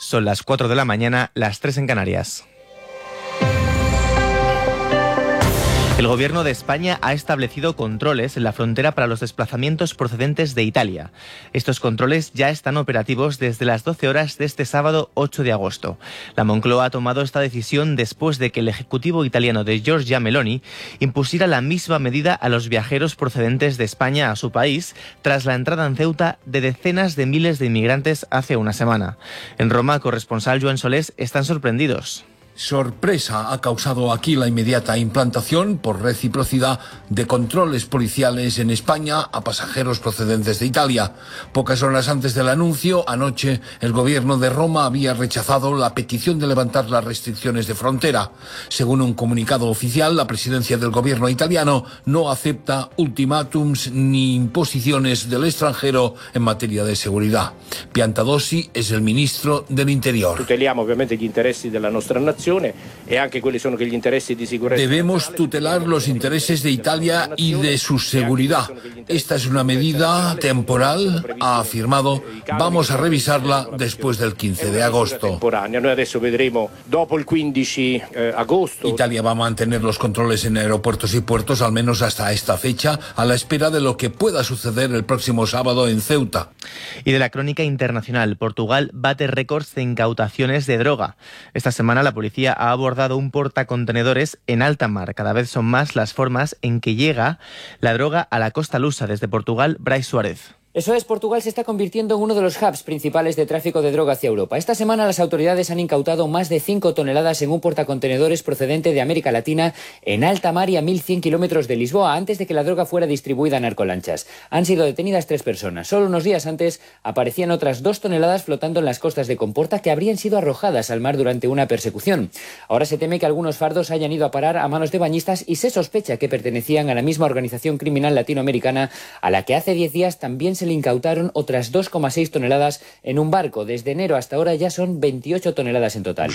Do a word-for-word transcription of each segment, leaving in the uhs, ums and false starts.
Son las cuatro de la mañana, las tres en Canarias. El Gobierno de España ha establecido controles en la frontera para los desplazamientos procedentes de Italia. Estos controles ya están operativos desde las doce horas de este sábado ocho de agosto. La Moncloa ha tomado esta decisión después de que el Ejecutivo italiano de Giorgia Meloni impusiera la misma medida a los viajeros procedentes de España a su país tras la entrada en Ceuta de decenas de miles de inmigrantes hace una semana. En Roma, corresponsal Joan Solés, están sorprendidos. Sorpresa ha causado aquí la inmediata implantación por reciprocidad de controles policiales en España a pasajeros procedentes de Italia. Pocas horas antes del anuncio, anoche, el gobierno de Roma había rechazado la petición de levantar las restricciones de frontera. Según un comunicado oficial, la presidencia del gobierno italiano no acepta ultimátums ni imposiciones del extranjero en materia de seguridad. Piantadosi es el ministro del Interior. Tuteliamo ovviamente gli interessi della nostra nazione. Debemos tutelar los intereses de Italia y de su seguridad. Esta es una medida temporal, ha afirmado. Vamos a revisarla después del quince de agosto. Italia va a mantener los controles en aeropuertos y puertos al menos hasta esta fecha, a la espera de lo que pueda suceder el próximo sábado en Ceuta. Y de la crónica internacional, Portugal bate récords de incautaciones de droga. Esta semana la policía ha abordado un portacontenedores en alta mar. Cada vez son más las formas en que llega la droga a la costa lusa. Desde Portugal, Brais Suárez. Eso es, Portugal se está convirtiendo en uno de los hubs principales de tráfico de droga hacia Europa. Esta semana las autoridades han incautado más de cinco toneladas en un portacontenedores procedente de América Latina en alta mar y a mil cien kilómetros de Lisboa, antes de que la droga fuera distribuida en narcolanchas. Han sido detenidas tres personas. Solo unos días antes aparecían otras dos toneladas flotando en las costas de Comporta que habrían sido arrojadas al mar durante una persecución. Ahora se teme que algunos fardos hayan ido a parar a manos de bañistas y se sospecha que pertenecían a la misma organización criminal latinoamericana a la que hace diez días también se le incautaron otras dos coma seis toneladas en un barco. Desde enero hasta ahora ya son veintiocho toneladas en total.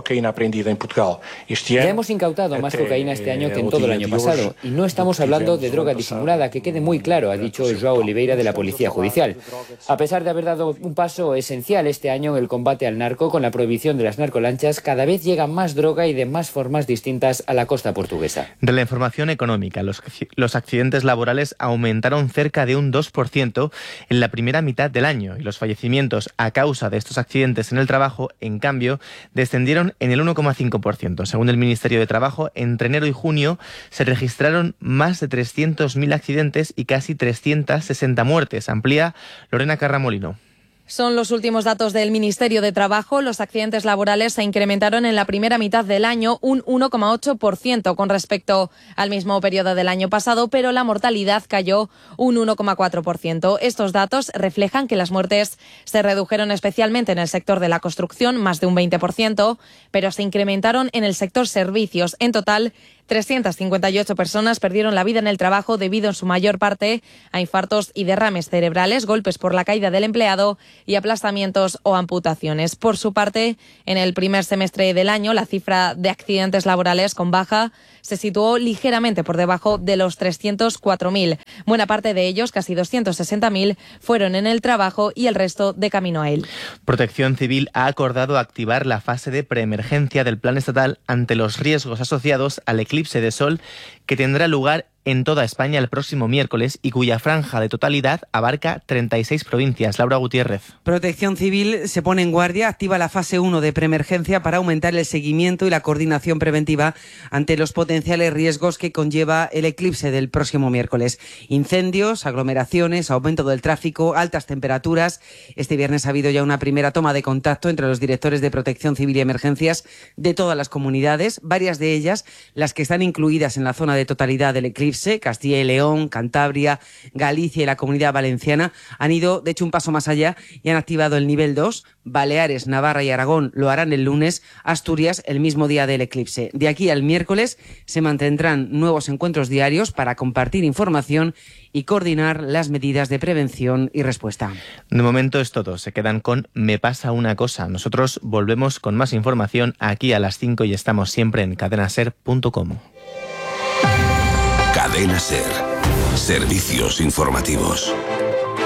Ya hemos incautado más cocaína este año que en todo el año pasado y no estamos hablando de droga disimulada, que quede muy claro, ha dicho João Oliveira de la Policía Judicial. A pesar de haber dado un paso esencial este año en el combate al narco con la prohibición de las narcolanchas, cada vez llega más droga y de más formas distintas a la costa portuguesa. De la información económica, los, los accidentes laborales aumentaron cerca de un dos por ciento en la primera mitad del año y los fallecimientos a causa de estos accidentes en el trabajo, en cambio, descendieron en el uno coma cinco por ciento. Según el Ministerio de Trabajo, entre enero y junio se registraron más de trescientos mil accidentes y casi trescientas sesenta muertes. Amplía Lorena Carramolino. Son los últimos datos del Ministerio de Trabajo. Los accidentes laborales se incrementaron en la primera mitad del año un uno coma ocho por ciento con respecto al mismo periodo del año pasado, pero la mortalidad cayó un uno coma cuatro por ciento. Estos datos reflejan que las muertes se redujeron especialmente en el sector de la construcción, más de un veinte por ciento, pero se incrementaron en el sector servicios. En total, trescientas cincuenta y ocho personas perdieron la vida en el trabajo debido en su mayor parte a infartos y derrames cerebrales, golpes por la caída del empleado y aplastamientos o amputaciones. Por su parte, en el primer semestre del año, la cifra de accidentes laborales con baja se situó ligeramente por debajo de los trescientos cuatro mil. Buena parte de ellos, casi doscientos sesenta mil, fueron en el trabajo y el resto de camino a él. Protección Civil ha acordado activar la fase de preemergencia del Plan Estatal ante los riesgos asociados al eclipse de sol que tendrá lugar en toda España el próximo miércoles y cuya franja de totalidad abarca treinta y seis provincias. Laura Gutiérrez. Protección Civil se pone en guardia, activa la fase uno de preemergencia para aumentar el seguimiento y la coordinación preventiva ante los potenciales riesgos que conlleva el eclipse del próximo miércoles. Incendios, aglomeraciones, aumento del tráfico, altas temperaturas. Este viernes ha habido ya una primera toma de contacto entre los directores de Protección Civil y Emergencias de todas las comunidades, varias de ellas las que están incluidas en la zona de totalidad del eclipse. Castilla y León, Cantabria, Galicia y la Comunidad Valenciana han ido, de hecho, un paso más allá y han activado el nivel dos. Baleares, Navarra y Aragón lo harán el lunes, Asturias el mismo día del eclipse. De aquí al miércoles se mantendrán nuevos encuentros diarios para compartir información y coordinar las medidas de prevención y respuesta. De momento es todo. Se quedan con Me pasa una cosa. Nosotros volvemos con más información aquí a las cinco y estamos siempre en cadena ser punto com. Cadena Ser. Servicios informativos.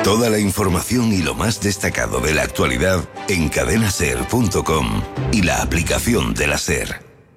Toda la información y lo más destacado de la actualidad en cadena ser punto com y la aplicación de la SER.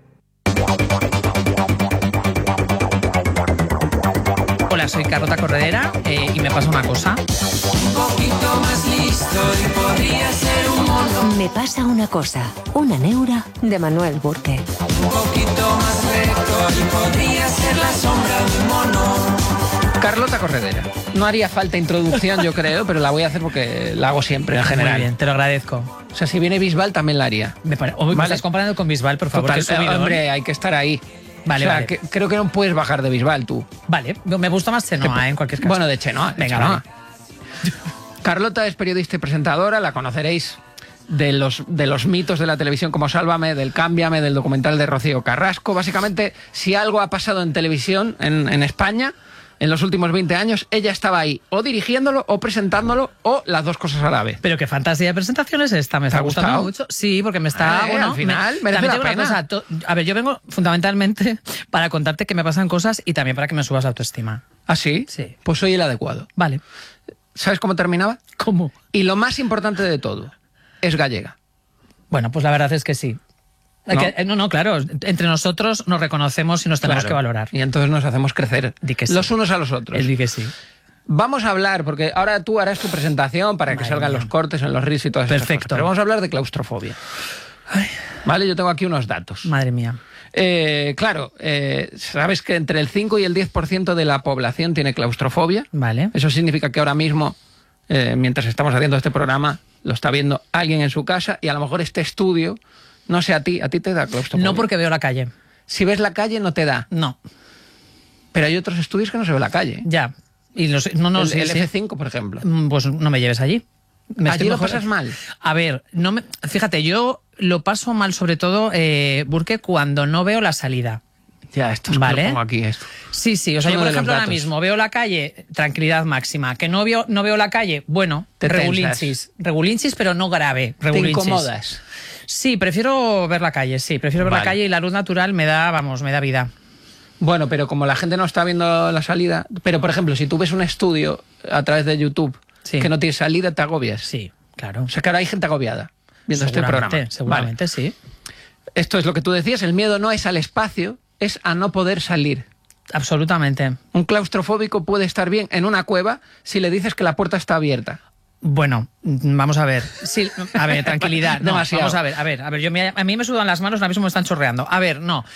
Hola, soy Carlota Corredera eh, y me pasa una cosa. Un poquito más listo y podría ser un mono. Me pasa una cosa. Una neura de Manuel Burke. Un poquito más recto y podría ser la sombra de un mono. Carlota Corredera. No haría falta introducción, yo creo, pero la voy a hacer porque la hago siempre, en general. Muy bien, te lo agradezco. O sea, si viene Bisbal, también la haría. Me, pare... ¿Me ¿Vale? estás comparando con Bisbal, por favor? Total, eh, hombre, hay que estar ahí. Vale, o sea, vale. Que, creo que no puedes bajar de Bisbal, tú. Vale, me gusta más Chenoa, eh, en cualquier caso. Bueno, de Chenoa. De Venga, Chenoa. vale. Carlota es periodista y presentadora, la conoceréis de los, de los mitos de la televisión como Sálvame, del Cámbiame, del documental de Rocío Carrasco. Básicamente, si algo ha pasado en televisión en, en España en los últimos veinte años, ella estaba ahí, o dirigiéndolo, o presentándolo, o las dos cosas a la vez. Pero qué fantasía de presentación es esta, me está gustando gustado? mucho. Sí, porque me está... Eh, bueno, al final, me, merece la también tengo una pena. cosa, to- a ver, yo vengo fundamentalmente para contarte que me pasan cosas y también para que me subas la autoestima. ¿Ah, sí? Sí. Pues soy el adecuado. Vale. ¿Sabes cómo terminaba? ¿Cómo? Y lo más importante de todo, es gallega. Bueno, pues la verdad es que sí. ¿No? Que- no, no, claro, entre nosotros nos reconocemos y nos tenemos Claro. que valorar. Y entonces nos hacemos crecer Di que sí. los unos a los otros. El di que sí. Vamos a hablar, porque ahora tú harás tu presentación para que Madre salgan mía. los cortes en los reels y todas esas Perfecto. cosas. Pero vamos a hablar de claustrofobia. Vale, yo tengo aquí unos datos. Madre mía. Eh, claro, eh, sabes que entre el cinco y el diez por ciento de la población tiene claustrofobia. Vale. Eso significa que ahora mismo, eh, mientras estamos haciendo este programa, lo está viendo alguien en su casa y a lo mejor este estudio, no sé a ti, a ti te da claustrofobia. No porque veo la calle. Si ves la calle no te da. No. Pero hay otros estudios que no se ve la calle. Ya. Y los, no, no, el sí, el sí. F cinco, por ejemplo. Mm, Pues no me lleves allí. Me Allí estoy lo mejor- pasas mal. A ver, no me, fíjate, yo lo paso mal sobre todo, eh, Burke, cuando no veo la salida. Ya, esto es que Vale. lo pongo aquí. Esto. Sí, sí, o sea, Es yo uno por de los ejemplo ahora datos. mismo veo la calle, tranquilidad máxima. Que no veo, no veo la calle, bueno, Te regulinchis. Regulinchis, pero no grave. Te Regulinchis. incomodas. Sí, prefiero ver la calle, sí, prefiero ver Vale. la calle y la luz natural me da, vamos, me da vida. Bueno, pero como la gente no está viendo la salida... Pero, por ejemplo, si tú ves un estudio a través de YouTube Sí. que no tiene salida, te agobias. Sí, claro. O sea, que ahora hay gente agobiada viendo este Seguramente, programa. seguramente Vale. sí. Esto es lo que tú decías, el miedo no es al espacio, es a no poder salir. Absolutamente. Un claustrofóbico puede estar bien en una cueva si le dices que la puerta está abierta. Bueno, mm, vamos a ver. Sí, a ver, tranquilidad. No, Demasiado. vamos a ver, a ver, a ver. Yo me- a mí me sudan las manos, ahora mismo me están chorreando. A ver, no.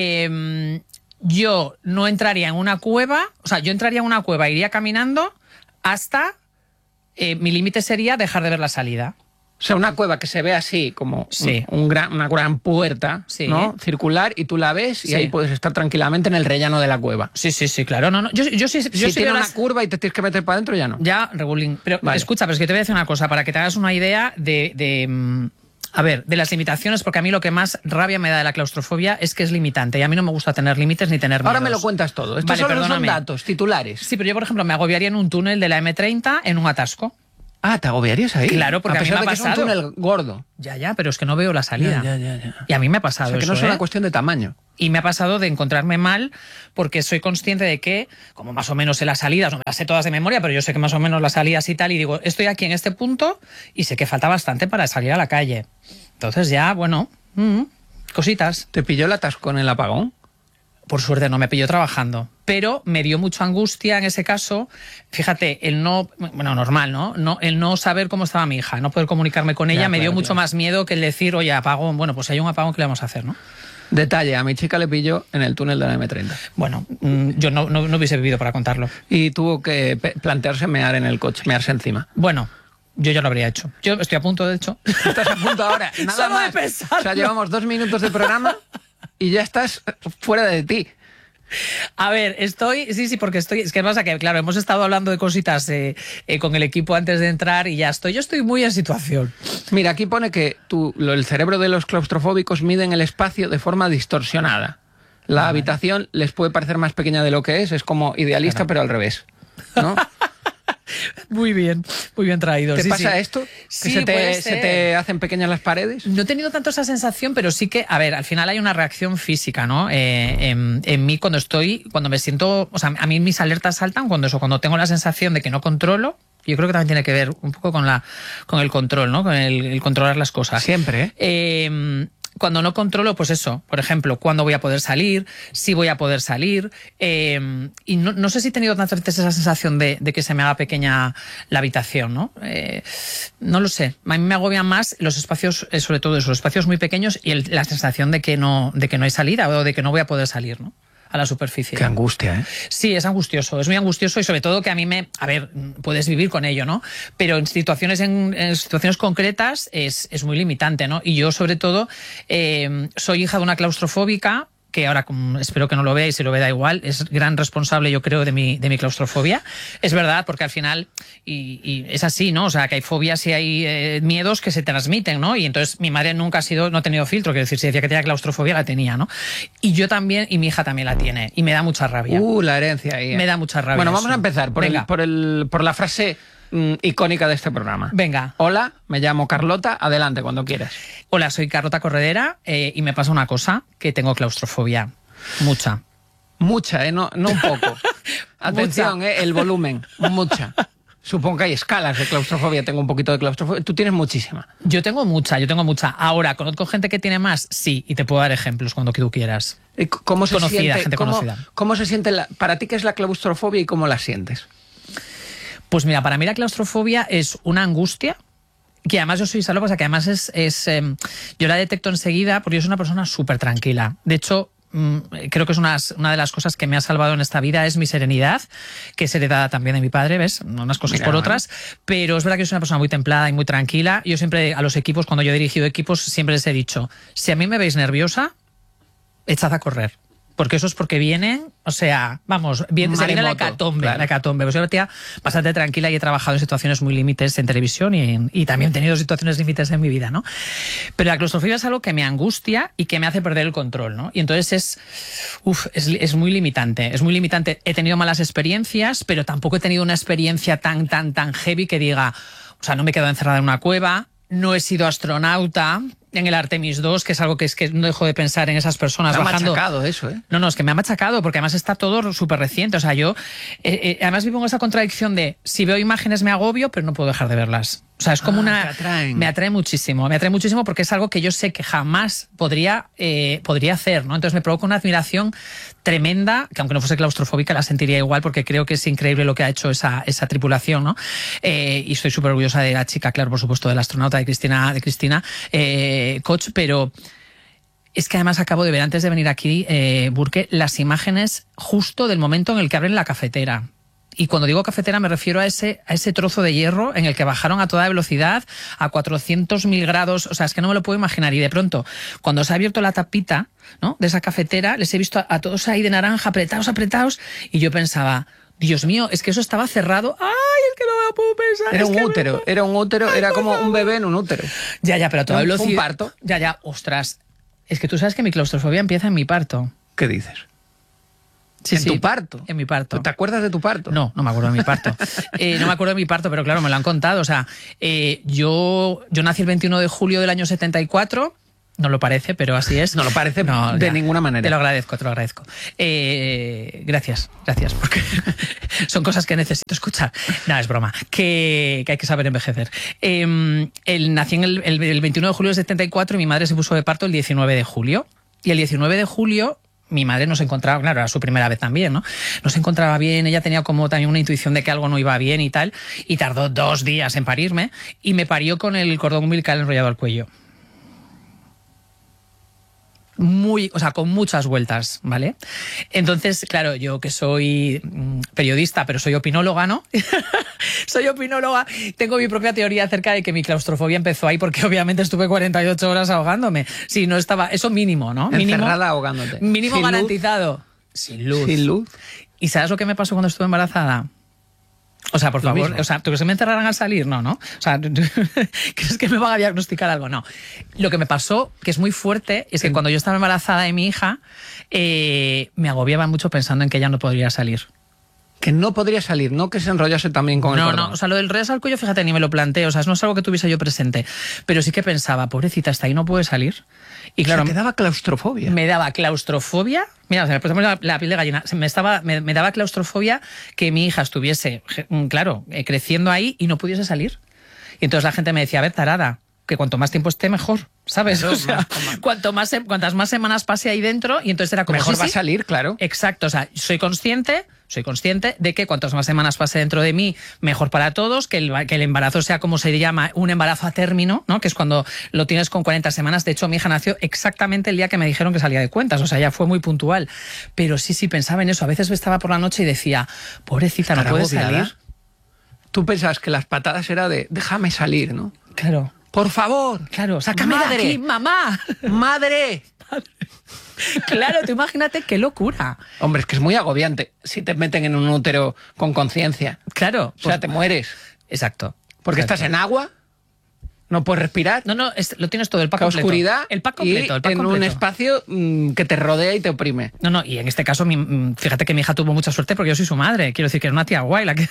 Eh, yo no entraría en una cueva, o sea, yo entraría en una cueva, iría caminando hasta eh, mi límite sería dejar de ver la salida. O sea, una cueva que se ve así, como Sí. un, un gran, una gran puerta, Sí. ¿no? Circular, y tú la ves y Sí. ahí puedes estar tranquilamente en el rellano de la cueva. Sí, sí, sí, claro. No, no. Yo, yo sí, yo si sí tiene veo una las- curva y te tienes que meter para adentro, ya no. Ya, regulín. Pero Vale. escucha, pero es que te voy a decir una cosa, para que te hagas una idea de, de, mm, a ver, de las limitaciones, porque a mí lo que más rabia me da de la claustrofobia es que es limitante y a mí no me gusta tener límites ni tener Ahora me miedos. lo cuentas todo. Estos Vale, solo son perdóname. datos, titulares. Sí, pero yo, por ejemplo, me agobiaría en un túnel de la eme treinta en un atasco. Ah, ¿te agobiarías ahí? Claro, porque a a mí pesar me ha de que pasado. es un túnel gordo. Ya, ya, pero es que no veo la salida. Ya, ya, ya, ya. Y a mí me ha O pasado sea, que eso, no es una ¿eh? cuestión de tamaño. Y me ha pasado de encontrarme mal porque soy consciente de que, como más o menos sé las salidas, no me las sé todas de memoria, pero yo sé que más o menos las salidas y tal, y digo, estoy aquí en este punto y sé que falta bastante para salir a la calle. Entonces ya, bueno, mm, cositas. ¿Te pilló el atasco en el apagón? Por suerte no me pilló trabajando, pero me dio mucha angustia en ese caso. Fíjate, el no, bueno, normal, ¿no? no el no saber cómo estaba mi hija, no poder comunicarme con ella, Ya, me dio claro, mucho claro. más miedo que el decir, oye, apagón, bueno, pues hay un apagón, ¿qué le vamos a hacer, no? Detalle, a mi chica le pilló en el túnel de la eme treinta. Bueno, mm, yo no, no, no hubiese vivido para contarlo. Y tuvo que pe- plantearse mear en el coche, mearse encima. Bueno, yo ya lo habría hecho. Yo estoy a punto, de hecho. Estás a punto ahora, nada Solo de más. pensarlo. O sea, llevamos dos minutos de programa y ya estás fuera de ti. A ver, estoy, sí, sí, porque estoy, es que pasa que, claro, hemos estado hablando de cositas eh, eh, con el equipo antes de entrar y ya estoy, yo estoy muy en situación. Mira, aquí pone que tú, lo- el cerebro de los claustrofóbicos miden el espacio de forma distorsionada. La habitación les puede parecer más pequeña de lo que es, es como idealista, pero al revés, ¿no? Muy bien, muy bien traído. ¿Te sí, pasa sí. esto? ¿Que Sí, se, puede te, se ser. te hacen pequeñas las paredes? No he tenido tanto esa sensación, pero sí que, a ver, al final hay una reacción física, ¿no? Eh, en, en mí cuando estoy, cuando me siento, o sea, a mí mis alertas saltan cuando eso, cuando tengo la sensación de que no controlo Yo creo que también tiene que ver un poco con la con el control, ¿no? Con el, el controlar las cosas. Siempre, ¿eh? Eh, Cuando no controlo, pues eso, por ejemplo, cuándo voy a poder salir, si voy a poder salir. Eh, y no, no sé si he tenido tantas veces esa sensación de, de que se me haga pequeña la habitación, ¿no? Eh, no lo sé. A mí me agobian más los espacios, eh, sobre todo eso, los espacios muy pequeños y el, la sensación de que no, de que no hay salida o de que no voy a poder salir, ¿no? A la superficie. Qué angustia, ¿eh? Sí, es angustioso, es muy angustioso y sobre todo que a mí me... A ver, puedes vivir con ello, ¿no? Pero en situaciones, en, en situaciones concretas es, es muy limitante, ¿no? Y yo, sobre todo, eh, soy hija de una claustrofóbica que ahora espero que no lo vea y si lo ve da igual, es gran responsable yo creo de mi, de mi claustrofobia. Es verdad, porque al final, y, y es así, ¿no? O sea, que hay fobias y hay eh, miedos que se transmiten, ¿no? Y entonces mi madre nunca ha sido, no ha tenido filtro, quiero decir, si decía que tenía claustrofobia, la tenía, ¿no? Y yo también, y mi hija también la tiene, y me da mucha rabia. Uh, la herencia ahí. ¿eh? Me da mucha rabia. Bueno, vamos eso. a empezar por, el, por, el, por la frase mm, icónica de este programa. Venga. Hola, me llamo Carlota, adelante, cuando quieras. Hola, soy Carlota Corredera eh, y me pasa una cosa, que tengo claustrofobia. Mucha. Mucha, ¿eh? No, no un poco. Atención, Mucha. ¿eh? El volumen. Mucha. Supongo que hay escalas de claustrofobia. Tengo un poquito de claustrofobia. Tú tienes muchísima. Yo tengo mucha, yo tengo mucha. Ahora, ¿conozco gente que tiene más? Sí, y te puedo dar ejemplos cuando tú quieras. ¿Cómo se conocida, siente, gente cómo, conocida. ¿Cómo se siente la, para ti qué es la claustrofobia y cómo la sientes? Pues mira, para mí la claustrofobia es una angustia que además yo soy salvo, o sea, que además es... es eh, yo la detecto enseguida porque yo soy una persona súper tranquila. De hecho... creo que es una, una de las cosas que me ha salvado en esta vida es mi serenidad, que es heredada también de mi padre, ¿ves? Unas cosas Mira, por otras, pero es verdad que soy una persona muy templada y muy tranquila. Yo siempre a los equipos, cuando yo he dirigido equipos, siempre les he dicho, si a mí me veis nerviosa, echad a correr. Porque eso es porque vienen, o sea, vamos, viene, se viene la hecatombe, claro. la hecatombe. Pues yo soy tía bastante tranquila y he trabajado en situaciones muy límites en televisión y, en, y también he tenido situaciones límites en mi vida, ¿no? Pero la claustrofobia es algo que me angustia y que me hace perder el control, ¿no? Y entonces es, uf, es, es muy limitante, es muy limitante. He tenido malas experiencias, pero tampoco he tenido una experiencia tan, tan, tan heavy que diga, o sea, no me he quedado encerrada en una cueva, no he sido astronauta en el Artemis dos, que es algo que es que no dejo de pensar en esas personas me ha bajando. machacado eso, ¿eh? No, no, es que me ha machacado, porque además está todo súper reciente. O sea, yo eh, eh, además vivo en esa contradicción de si veo imágenes me agobio, pero no puedo dejar de verlas. O sea, es como ah, una... te atraen. Me atrae muchísimo, me atrae muchísimo porque es algo que yo sé que jamás podría, eh, podría hacer, ¿no? Entonces me provoca una admiración tremenda, que aunque no fuese claustrofóbica la sentiría igual porque creo que es increíble lo que ha hecho esa, esa tripulación, ¿no? Eh, y estoy súper orgullosa de la chica, claro, por supuesto, de la astronauta, de Cristina, de Cristina eh, Koch, pero... Es que además acabo de ver, antes de venir aquí, eh, Burke, las imágenes justo del momento en el que abren la cafetera. Y cuando digo cafetera me refiero a ese, a ese trozo de hierro en el que bajaron a toda velocidad a cuatrocientos mil grados. O sea, es que no me lo puedo imaginar. Y de pronto, cuando se ha abierto la tapita, ¿no?, de esa cafetera, les he visto a, a todos ahí de naranja, apretados, apretados. Y yo pensaba... Dios mío, es que eso estaba cerrado. ¡Ay, es que no me lo puedo pensar! Era es un que útero, me... era un útero, Ay, era como favor. un bebé en un útero. Ya, ya, pero a toda un, velocidad. Un parto. Ya, ya, ostras. Es que tú sabes que mi claustrofobia empieza en mi parto. ¿Qué dices? Sí, ¿En sí, tu parto? En mi parto. ¿Te acuerdas de tu parto? No, no me acuerdo de mi parto. eh, no me acuerdo de mi parto, pero claro, me lo han contado. O sea, eh, yo, yo nací el veintiuno de julio del año setenta y cuatro... No lo parece, pero así es. No lo parece no, de ya, ninguna manera. Te lo agradezco, te lo agradezco. Eh, gracias, gracias, porque son cosas que necesito escuchar. No, es broma, que, que hay que saber envejecer. Eh, él nací en el, el, el veintiuno de julio del setenta y cuatro y mi madre se puso de parto el diecinueve de julio. Y el diecinueve de julio... Mi madre no se encontraba, claro, era su primera vez también, ¿no? No se encontraba bien, ella tenía como también una intuición de que algo no iba bien y tal, y tardó dos días en parirme, y me parió con el cordón umbilical enrollado al cuello. Muy, o sea, con muchas vueltas, ¿vale? Entonces, claro, yo que soy periodista, pero soy opinóloga, ¿no? Soy opinóloga, tengo mi propia teoría acerca de que mi claustrofobia empezó ahí porque obviamente estuve cuarenta y ocho horas ahogándome. Sí, no estaba, eso mínimo, ¿no? Mínimo, encerrada ahogándote. Mínimo Sin garantizado. Luz. Sin luz. Sin luz. ¿Y sabes lo que me pasó cuando estuve embarazada? O sea, por Lo favor, mismo. o sea, ¿tú crees que me encerrarán al salir? No, ¿no? O sea, ¿crees que me van a diagnosticar algo? No. Lo que me pasó, que es muy fuerte, es que cuando yo estaba embarazada de mi hija, eh, me agobiaba mucho pensando en que ella no podría salir. Que no podría salir, no que se enrollase también con no, el cordón. No, o sea, lo del redes al cuello, fíjate, ni me lo planteo, o sea, no es algo que tuviese yo presente, pero sí que pensaba, pobrecita, hasta ahí no puede salir. Y claro, o sea, te daba claustrofobia. Me daba claustrofobia, mira, o sea, me ponemos la, la piel de gallina, me, estaba, me, me daba claustrofobia que mi hija estuviese, claro, eh, creciendo ahí y no pudiese salir. Y entonces la gente me decía, a ver, tarada, que cuanto más tiempo esté, mejor, ¿sabes? Claro, o sea, más, cuanto más, cuantas más semanas pase ahí dentro, y entonces era como... Mejor sí, va sí. a salir, claro. Exacto, o sea, soy consciente... Soy consciente de que cuantas más semanas pase dentro de mí, mejor para todos, que el, que el embarazo sea como se llama, un embarazo a término, ¿no? Que es cuando lo tienes con cuarenta semanas. De hecho, mi hija nació exactamente el día que me dijeron que salía de cuentas, o sea, ya fue muy puntual. Pero sí, sí, pensaba en eso. A veces estaba por la noche y decía, pobrecita, no puede salir. Tú pensabas que las patadas era de, déjame salir, ¿no? Claro. Por favor. Claro, sácame de aquí, mamá. Madre. Claro, tú imagínate qué locura. Hombre, es que es muy agobiante si te meten en un útero con conciencia. Claro. O sea, pues, te mueres. Exacto. Porque exacto. estás en agua, no puedes respirar. No, no, es, lo tienes todo, el pack la completo. oscuridad el pack completo, y el pack en completo. un espacio mmm, que te rodea y te oprime. No, no, y en este caso, mi, fíjate que mi hija tuvo mucha suerte porque yo soy su madre. Quiero decir que era una tía guay la que...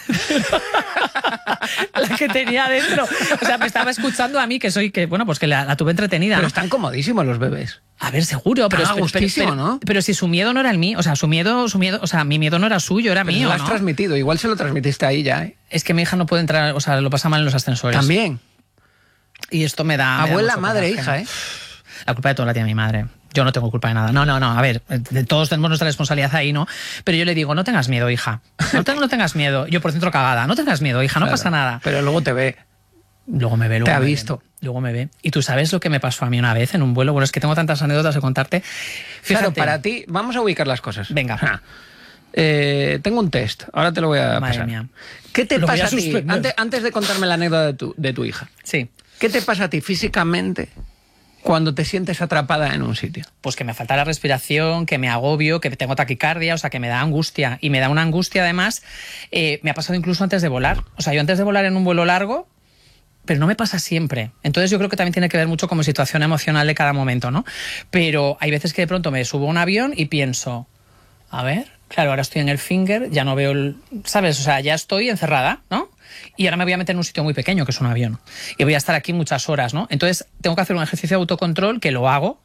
la que tenía adentro. O sea, me estaba escuchando a mí, que soy, que bueno, pues que la, la tuve entretenida. Pero ¿no? están comodísimos los bebés. A ver, seguro, pero, ah, pero, gustísimo, pero, ¿no? pero si su miedo no era el mío, o sea, su miedo, su miedo, o sea, mi miedo no era suyo, era pero mío, lo has ¿no? transmitido, igual se lo transmitiste ahí ya, ¿eh? Es que mi hija no puede entrar, o sea, lo pasa mal en los ascensores. También. Y esto me da... Abuela, me da madre, coraje. hija, ¿eh? La culpa de todo la tiene mi madre. Yo no tengo culpa de nada. No, no, no. A ver, de todos tenemos nuestra responsabilidad ahí, ¿no? Pero yo le digo, no tengas miedo, hija. No, te, no tengas miedo. Yo por dentro cagada. No tengas miedo, hija, no claro, pasa nada. Pero luego te ve. Luego me ve, luego te ha me visto. Ve, luego me ve. Y tú sabes lo que me pasó a mí una vez en un vuelo. Bueno, es que tengo tantas anécdotas de contarte. Fíjate. Claro, para ti, vamos a ubicar las cosas. Venga. Ah. Eh, tengo un test, ahora te lo voy a Madre pasar. Mía. ¿Qué te lo pasa a, a ti? Antes, antes de contarme la anécdota de tu, de tu hija. Sí. ¿Qué te pasa a ti físicamente cuando te sientes atrapada en un sitio? Pues que me falta la respiración, que me agobio, que tengo taquicardia, o sea, que me da angustia. Y me da una angustia, además, eh, me ha pasado incluso antes de volar. O sea, yo antes de volar en un vuelo largo, pero no me pasa siempre. Entonces yo creo que también tiene que ver mucho con mi situación emocional de cada momento, ¿no? Pero hay veces que de pronto me subo a un avión y pienso, a ver, claro, ahora estoy en el finger, ya no veo el... ¿Sabes? O sea, ya estoy encerrada, ¿no? Y ahora me voy a meter en un sitio muy pequeño, que es un avión. Y voy a estar aquí muchas horas, ¿no? Entonces tengo que hacer un ejercicio de autocontrol, que lo hago,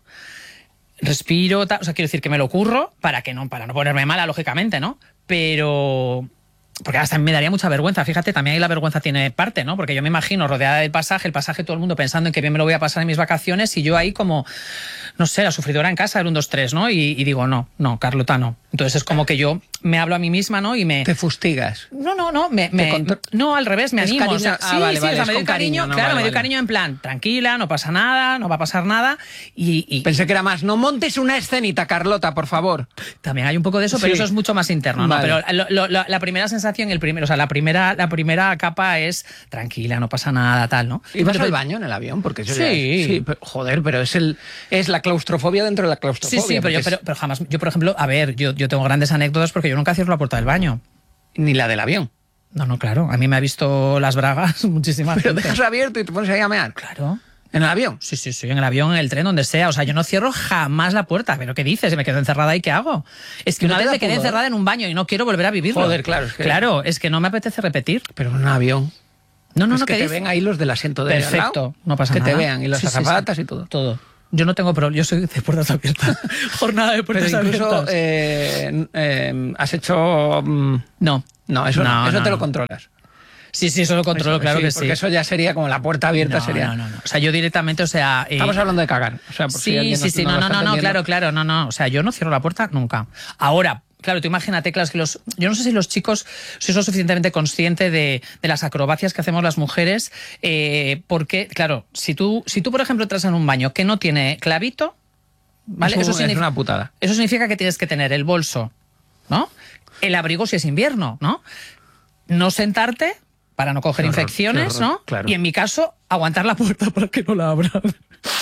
respiro, tal, o sea, quiero decir que me lo curro para que no, para no ponerme mala, lógicamente, ¿no? Pero... porque hasta me daría mucha vergüenza, fíjate, también ahí la vergüenza tiene parte, ¿no? Porque yo me imagino rodeada del pasaje, el pasaje todo el mundo pensando en que bien me lo voy a pasar en mis vacaciones y yo ahí como, no sé, la sufridora en casa, el un, dos, tres, ¿no? Y, y digo, no, no, Carlota, no. Entonces es como que yo me hablo a mí misma, ¿no? Y me... Te fustigas. No, no, no, me, me... Contro... no, al revés, me es animo. Cariño... O sea, ah, sí, vale, sí, vale, o sea, me doy cariño, cariño, no, claro, vale, me doy vale. cariño en plan, tranquila, no pasa nada, no va a pasar nada. Y, y... Pensé que era más, no montes una escenita, Carlota, por favor. También hay un poco de eso, pero sí. eso es mucho más interno, ¿no? Vale. Pero lo, lo, la primera sensación, el primero, o sea, la primera, la primera capa es tranquila, no pasa nada, tal, ¿no? ¿Y vas pero, al baño en el avión? Porque eso sí. ya es, sí, pero, joder, pero es el es la claustrofobia dentro de la claustrofobia. Sí, sí, pero, yo, es... pero, pero jamás, yo por ejemplo, a ver, yo, yo tengo grandes anécdotas porque yo nunca cierro la puerta del baño. Ni la del avión. No, no, claro, a mí me ha visto las bragas muchísimas Pero veces. dejas abierto y te pones ahí a mear. Claro. ¿En el avión? Sí, sí, sí, en el avión, en el tren, donde sea. O sea, yo no cierro jamás la puerta. ¿Pero qué dices? ¿Me quedo encerrada y qué hago? Es que ¿No una te vez da me quedé pudor? encerrada en un baño y no quiero volver a vivirlo. Joder, claro, es que- Claro, es que no me apetece repetir. Pero en un avión. No, no, es no, que ¿qué te dices? ven ahí los del asiento de al Perfecto, lado, no pasa que nada. te vean y las Sí, sí, sí. azafatas y todo. Todo. Yo no tengo problema, yo soy de puertas abiertas. Jornada de Pero puertas incluso abiertas. eh, eh, has hecho... mm, No. no, eso, No, no, eso no, te lo no. controlas. Sí, sí, eso lo controlo, Eso, claro sí, que sí. Porque eso ya sería como la puerta abierta. no, sería. no, no, no. O sea, yo directamente, o sea... eh, Estamos hablando de cagar. O sea, por si sí, alguien sí, no- sí, no no, lo no, está no, no, entendiendo. claro, claro, no, no. O sea, yo no cierro la puerta nunca. Ahora, claro, tú imagínate, claro, es que los, yo no sé si los chicos sois lo suficientemente conscientes de, de las acrobacias que hacemos las mujeres, eh, porque, claro, si tú, si tú, por ejemplo, entras en un baño que no tiene clavito, ¿vale? Eso Eso es significa, una putada. eso significa que tienes que tener el bolso, ¿no? El abrigo si es invierno, ¿no? No sentarte para no coger Qué horror, infecciones, qué horror, ¿no? claro. Y en mi caso, aguantar la puerta para que no la abran.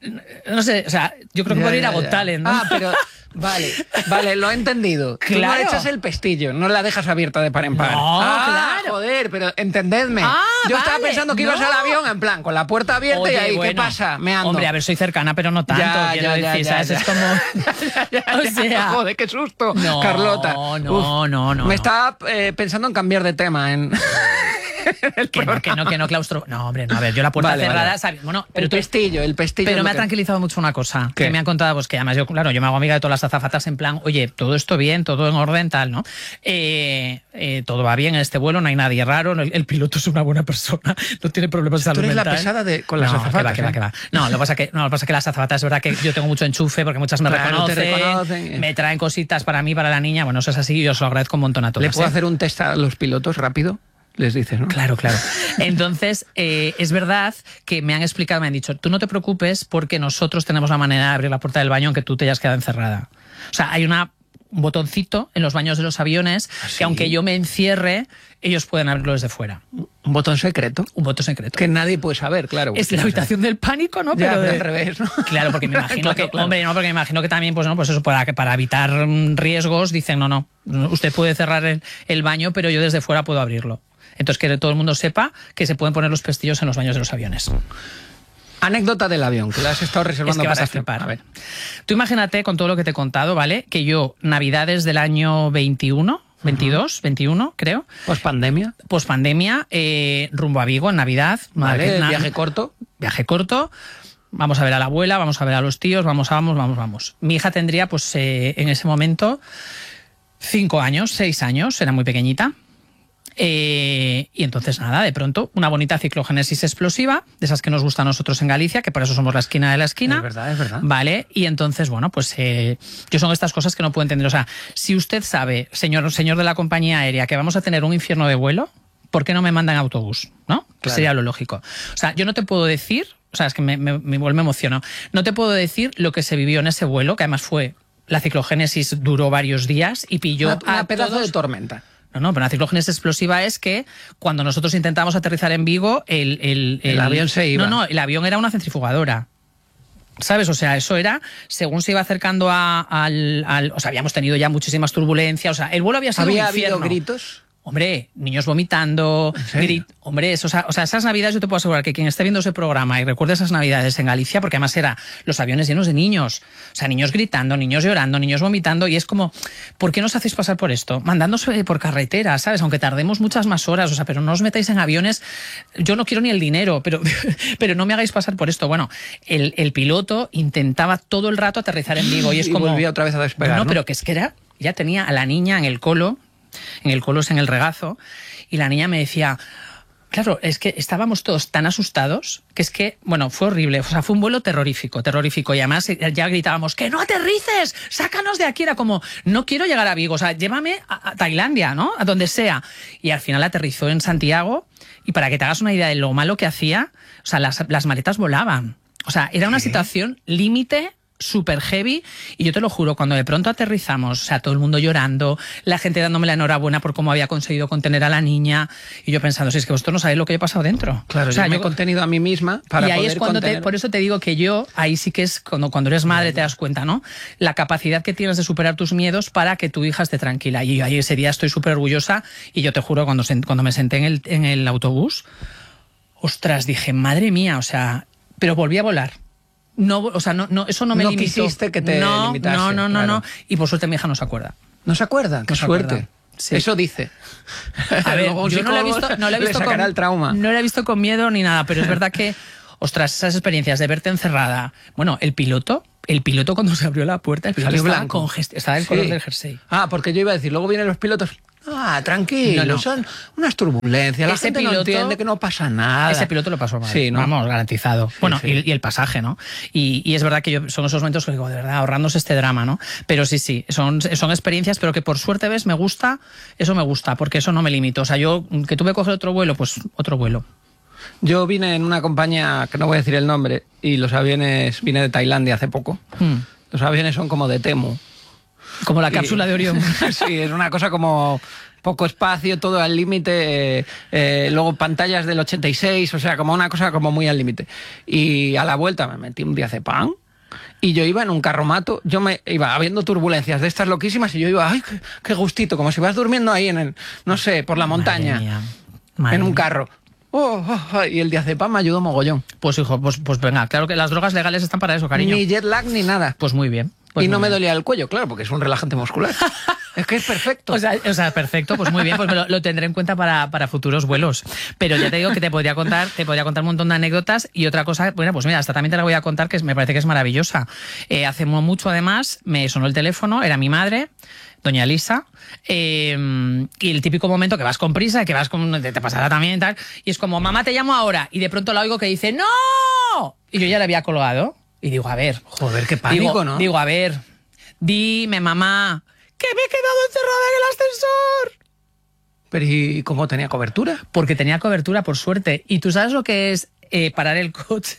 No sé, o sea, yo creo que Ya, podría ir ya, a Got ya. Talent, ¿no? Ah, pero... Vale, vale, lo he entendido. Tú no Claro. echas el pestillo, no la dejas abierta de par en par. No, ah, claro. joder, pero entendedme. Ah, Yo estaba vale, pensando que ibas no. al avión, en plan, con la puerta abierta Oye, y ahí, ¿qué bueno, pasa? Me ando. Hombre, a ver, soy cercana, pero no tanto, Ya, quiero ya, ya, decir, ya, ¿sabes? ya. Es como... Ya, ya, O ya, sea- joder, qué susto, No, Carlota. no, Uf, no, no, no. Me estaba eh, pensando en cambiar de tema. En... Que no, que no, que no, claustro. No, hombre, no, a ver, yo la puerta Vale, cerrada, vale. ¿sabes? Bueno, pero el tú- pestillo, el pestillo. Pero es me lo ha que- tranquilizado mucho una cosa, ¿Qué? que me han contado, pues que además yo, claro, yo me hago amiga de todas las azafatas en plan, oye, todo esto bien, todo en orden, tal, ¿no? Eh, eh, todo va bien en este vuelo, no hay nadie raro, el, el piloto es una buena persona, no tiene problemas de Tú salud eres la mental. pesada de, con las no, azafatas. que va, que va, ¿eh? que va. No, lo que pasa que no, lo que pasa que las azafatas es verdad que yo tengo mucho enchufe porque muchas me Claro, te reconocen, reconocen. me traen cositas para mí, para la niña, bueno, eso es así, yo os lo agradezco un montón a todas. ¿Le puedo ¿eh? hacer un test a los pilotos rápido? Les dices, ¿no? Claro, claro. Entonces, eh, es verdad que me han explicado, me han dicho, tú no te preocupes porque nosotros tenemos la manera de abrir la puerta del baño aunque tú te hayas quedado encerrada. O sea, hay una, un botoncito en los baños de los aviones ¿Ah, sí? que aunque yo me encierre, ellos pueden abrirlo desde fuera. Un botón secreto. Un botón secreto. Que nadie puede saber, claro. Es la habitación del pánico, ¿no? Ya, Pero de- al revés, ¿no? Claro, porque me imagino Claro, que, claro. hombre, no, porque me imagino que también, pues no, pues eso, para, para evitar mm, riesgos, dicen, no, no, usted puede cerrar el, el baño, pero yo desde fuera puedo abrirlo. Entonces, que todo el mundo sepa que se pueden poner los pestillos en los baños de los aviones. Anécdota del avión, que la has estado Es reservando que vas para a este- flipar. A ver. Tú imagínate, con todo lo que te he contado, ¿vale? Que yo, Navidades del año veintiuno, veintidós, veintiuno, creo, ¿Post pandemia? post pandemia, eh, rumbo a Vigo en Navidad. Vale, Na- viaje corto. Viaje corto. Vamos a ver a la abuela, vamos a ver a los tíos, vamos, vamos, vamos, vamos. Mi hija tendría, pues, eh, en ese momento, cinco años, seis años, era muy pequeñita. Eh, y entonces, nada, de pronto, una bonita ciclogénesis explosiva, de esas que nos gusta a nosotros en Galicia, que por eso somos la esquina de la esquina. Es verdad, es verdad. Vale, y entonces, bueno, pues eh, yo son estas cosas que no puedo entender. O sea, si usted sabe, señor, señor de la compañía aérea, que vamos a tener un infierno de vuelo, ¿por qué no me mandan autobús? ¿No? Que Claro. sería lo lógico. O sea, yo no te puedo decir, o sea, es que me, me, me, me emociono, no te puedo decir lo que se vivió en ese vuelo, que además fue, la ciclogénesis duró varios días y pilló Una, una a pedazo todos- de tormenta. No, no, pero una ciclogénesis explosiva es que cuando nosotros intentamos aterrizar en Vigo, el, el, El avión se iba. No, no, el avión era una centrifugadora. ¿Sabes? O sea, eso era, según se iba acercando a- al, al- O sea, habíamos tenido ya muchísimas turbulencias. O sea, el vuelo había sido ¿Había un habido infierno. gritos? Hombre, niños vomitando, ¿En serio? grit- hombre, eso, o, sea, o sea, esas navidades yo te puedo asegurar que quien esté viendo ese programa y recuerde esas navidades en Galicia, porque además era los aviones llenos de niños, o sea, niños gritando, niños llorando, niños vomitando, y es como, ¿por qué nos hacéis pasar por esto? Mandándose por carretera, ¿sabes? Aunque tardemos muchas más horas, o sea, pero no os metáis en aviones, yo no quiero ni el dinero, pero, pero no me hagáis pasar por esto. Bueno, el, el piloto intentaba todo el rato aterrizar en Vigo y es Y como... volvía otra vez a despegar, No, ¿no? pero que es que era, ya tenía a la niña en el colo, en el colo, en el regazo, y la niña me decía, claro, es que estábamos todos tan asustados que es que, bueno, fue horrible, o sea, fue un vuelo terrorífico, terrorífico, y además ya gritábamos, ¡que no aterrices! ¡Sácanos de aquí! Era como, no quiero llegar a Vigo, o sea, llévame a, a Tailandia, ¿no? A donde sea. Y al final aterrizó en Santiago, y para que te hagas una idea de lo malo que hacía, o sea, las, las maletas volaban. O sea, era una situación límite, súper heavy, y yo te lo juro, cuando de pronto aterrizamos, o sea, todo el mundo llorando, la gente dándome la enhorabuena por cómo había conseguido contener a la niña, y yo pensando, si es que vosotros no sabéis lo que he pasado dentro. Claro, o sea, yo me yo- he contenido a mí misma para y ahí poder es cuando te, contener- por eso te digo que yo, ahí sí que es cuando, cuando eres madre te das cuenta, ¿no? La capacidad que tienes de superar tus miedos para que tu hija esté tranquila. Y yo ahí ese día estoy súper orgullosa, y yo te juro, cuando, sen- cuando me senté en el, en el autobús, ostras, dije, madre mía, o sea, pero volví a volar. No, o sea, no, no, eso no me No limitó. quisiste que te no, limitase, No, no, no, claro. no. Y por suerte mi hija no se acuerda. ¿No se acuerda? ¡Qué No se suerte! acuerda. Sí. Eso dice. A ver, Luego un yo no la he psicólogo visto, no la he le visto sacará con, el trauma. no la he visto con miedo ni nada, pero es verdad que, ostras, esas experiencias de verte encerrada. Bueno, el piloto, el piloto cuando se abrió la puerta, el piloto Salió estaba, blanco. congest- estaba el Sí. color del jersey. Ah, porque yo iba a decir, luego vienen los pilotos. Ah, tranquilo, No, no. son unas turbulencias. La Ese gente no piloto- entiende que no pasa nada. Ese piloto lo pasó mal. Sí, ¿no? Vamos, garantizado. bueno, sí. Y, y el pasaje, ¿no? Y, y es verdad que yo, son esos momentos que digo, de verdad, ahorrándose este drama, ¿no? Pero sí, sí, son, son experiencias, pero que por suerte, ves, me gusta, eso me gusta, porque eso no me limito. O sea, yo, que tuve que coger otro vuelo, pues otro vuelo. Yo vine en una compañía, que no voy a decir el nombre, y los aviones, vine de Tailandia hace poco. Mm. Los aviones son como de Temu. Como la Y- cápsula de Orión. Sí, es una cosa como poco espacio, todo al límite, eh, eh, luego pantallas del ochenta y seis, o sea, como una cosa como muy al límite. Y a la vuelta me metí un diazepam. Y yo iba en un carromato, yo me iba habiendo turbulencias de estas loquísimas y yo iba, ay, qué, qué gustito, como si vas durmiendo ahí en el, no sé, por la montaña, Madre mía. Madre en un mía. carro. Oh, oh, oh, y el diazepam me ayudó mogollón. Pues hijo, pues, pues venga, claro que las drogas legales están para eso, cariño. Ni jet lag ni nada. Pues muy bien. Pues y muy no me bien. dolía el cuello, claro, porque es un relajante muscular. Es que es perfecto. O sea, o sea, perfecto, pues muy bien, pues me lo, lo tendré en cuenta para, para futuros vuelos. Pero ya te digo que te podría contar, te podría contar un montón de anécdotas y otra cosa, bueno, pues mira, hasta también te la voy a contar que es- me parece que es maravillosa. Eh, hace mu- mucho además me sonó el teléfono, era mi madre, doña Elisa, eh, y el típico momento que vas con prisa, que vas con, te, te pasará también y tal, y es como, mamá, te llamo ahora, y de pronto la oigo que dice, ¡no! Y yo ya le había colgado, y digo, a ver, Joder, qué pánico, digo, ¿no? Digo, a ver, dime, mamá, que me he quedado encerrada en el ascensor. Pero ¿y cómo tenía cobertura? Porque tenía cobertura, por suerte. ¿Y tú sabes lo que es eh, parar el coche?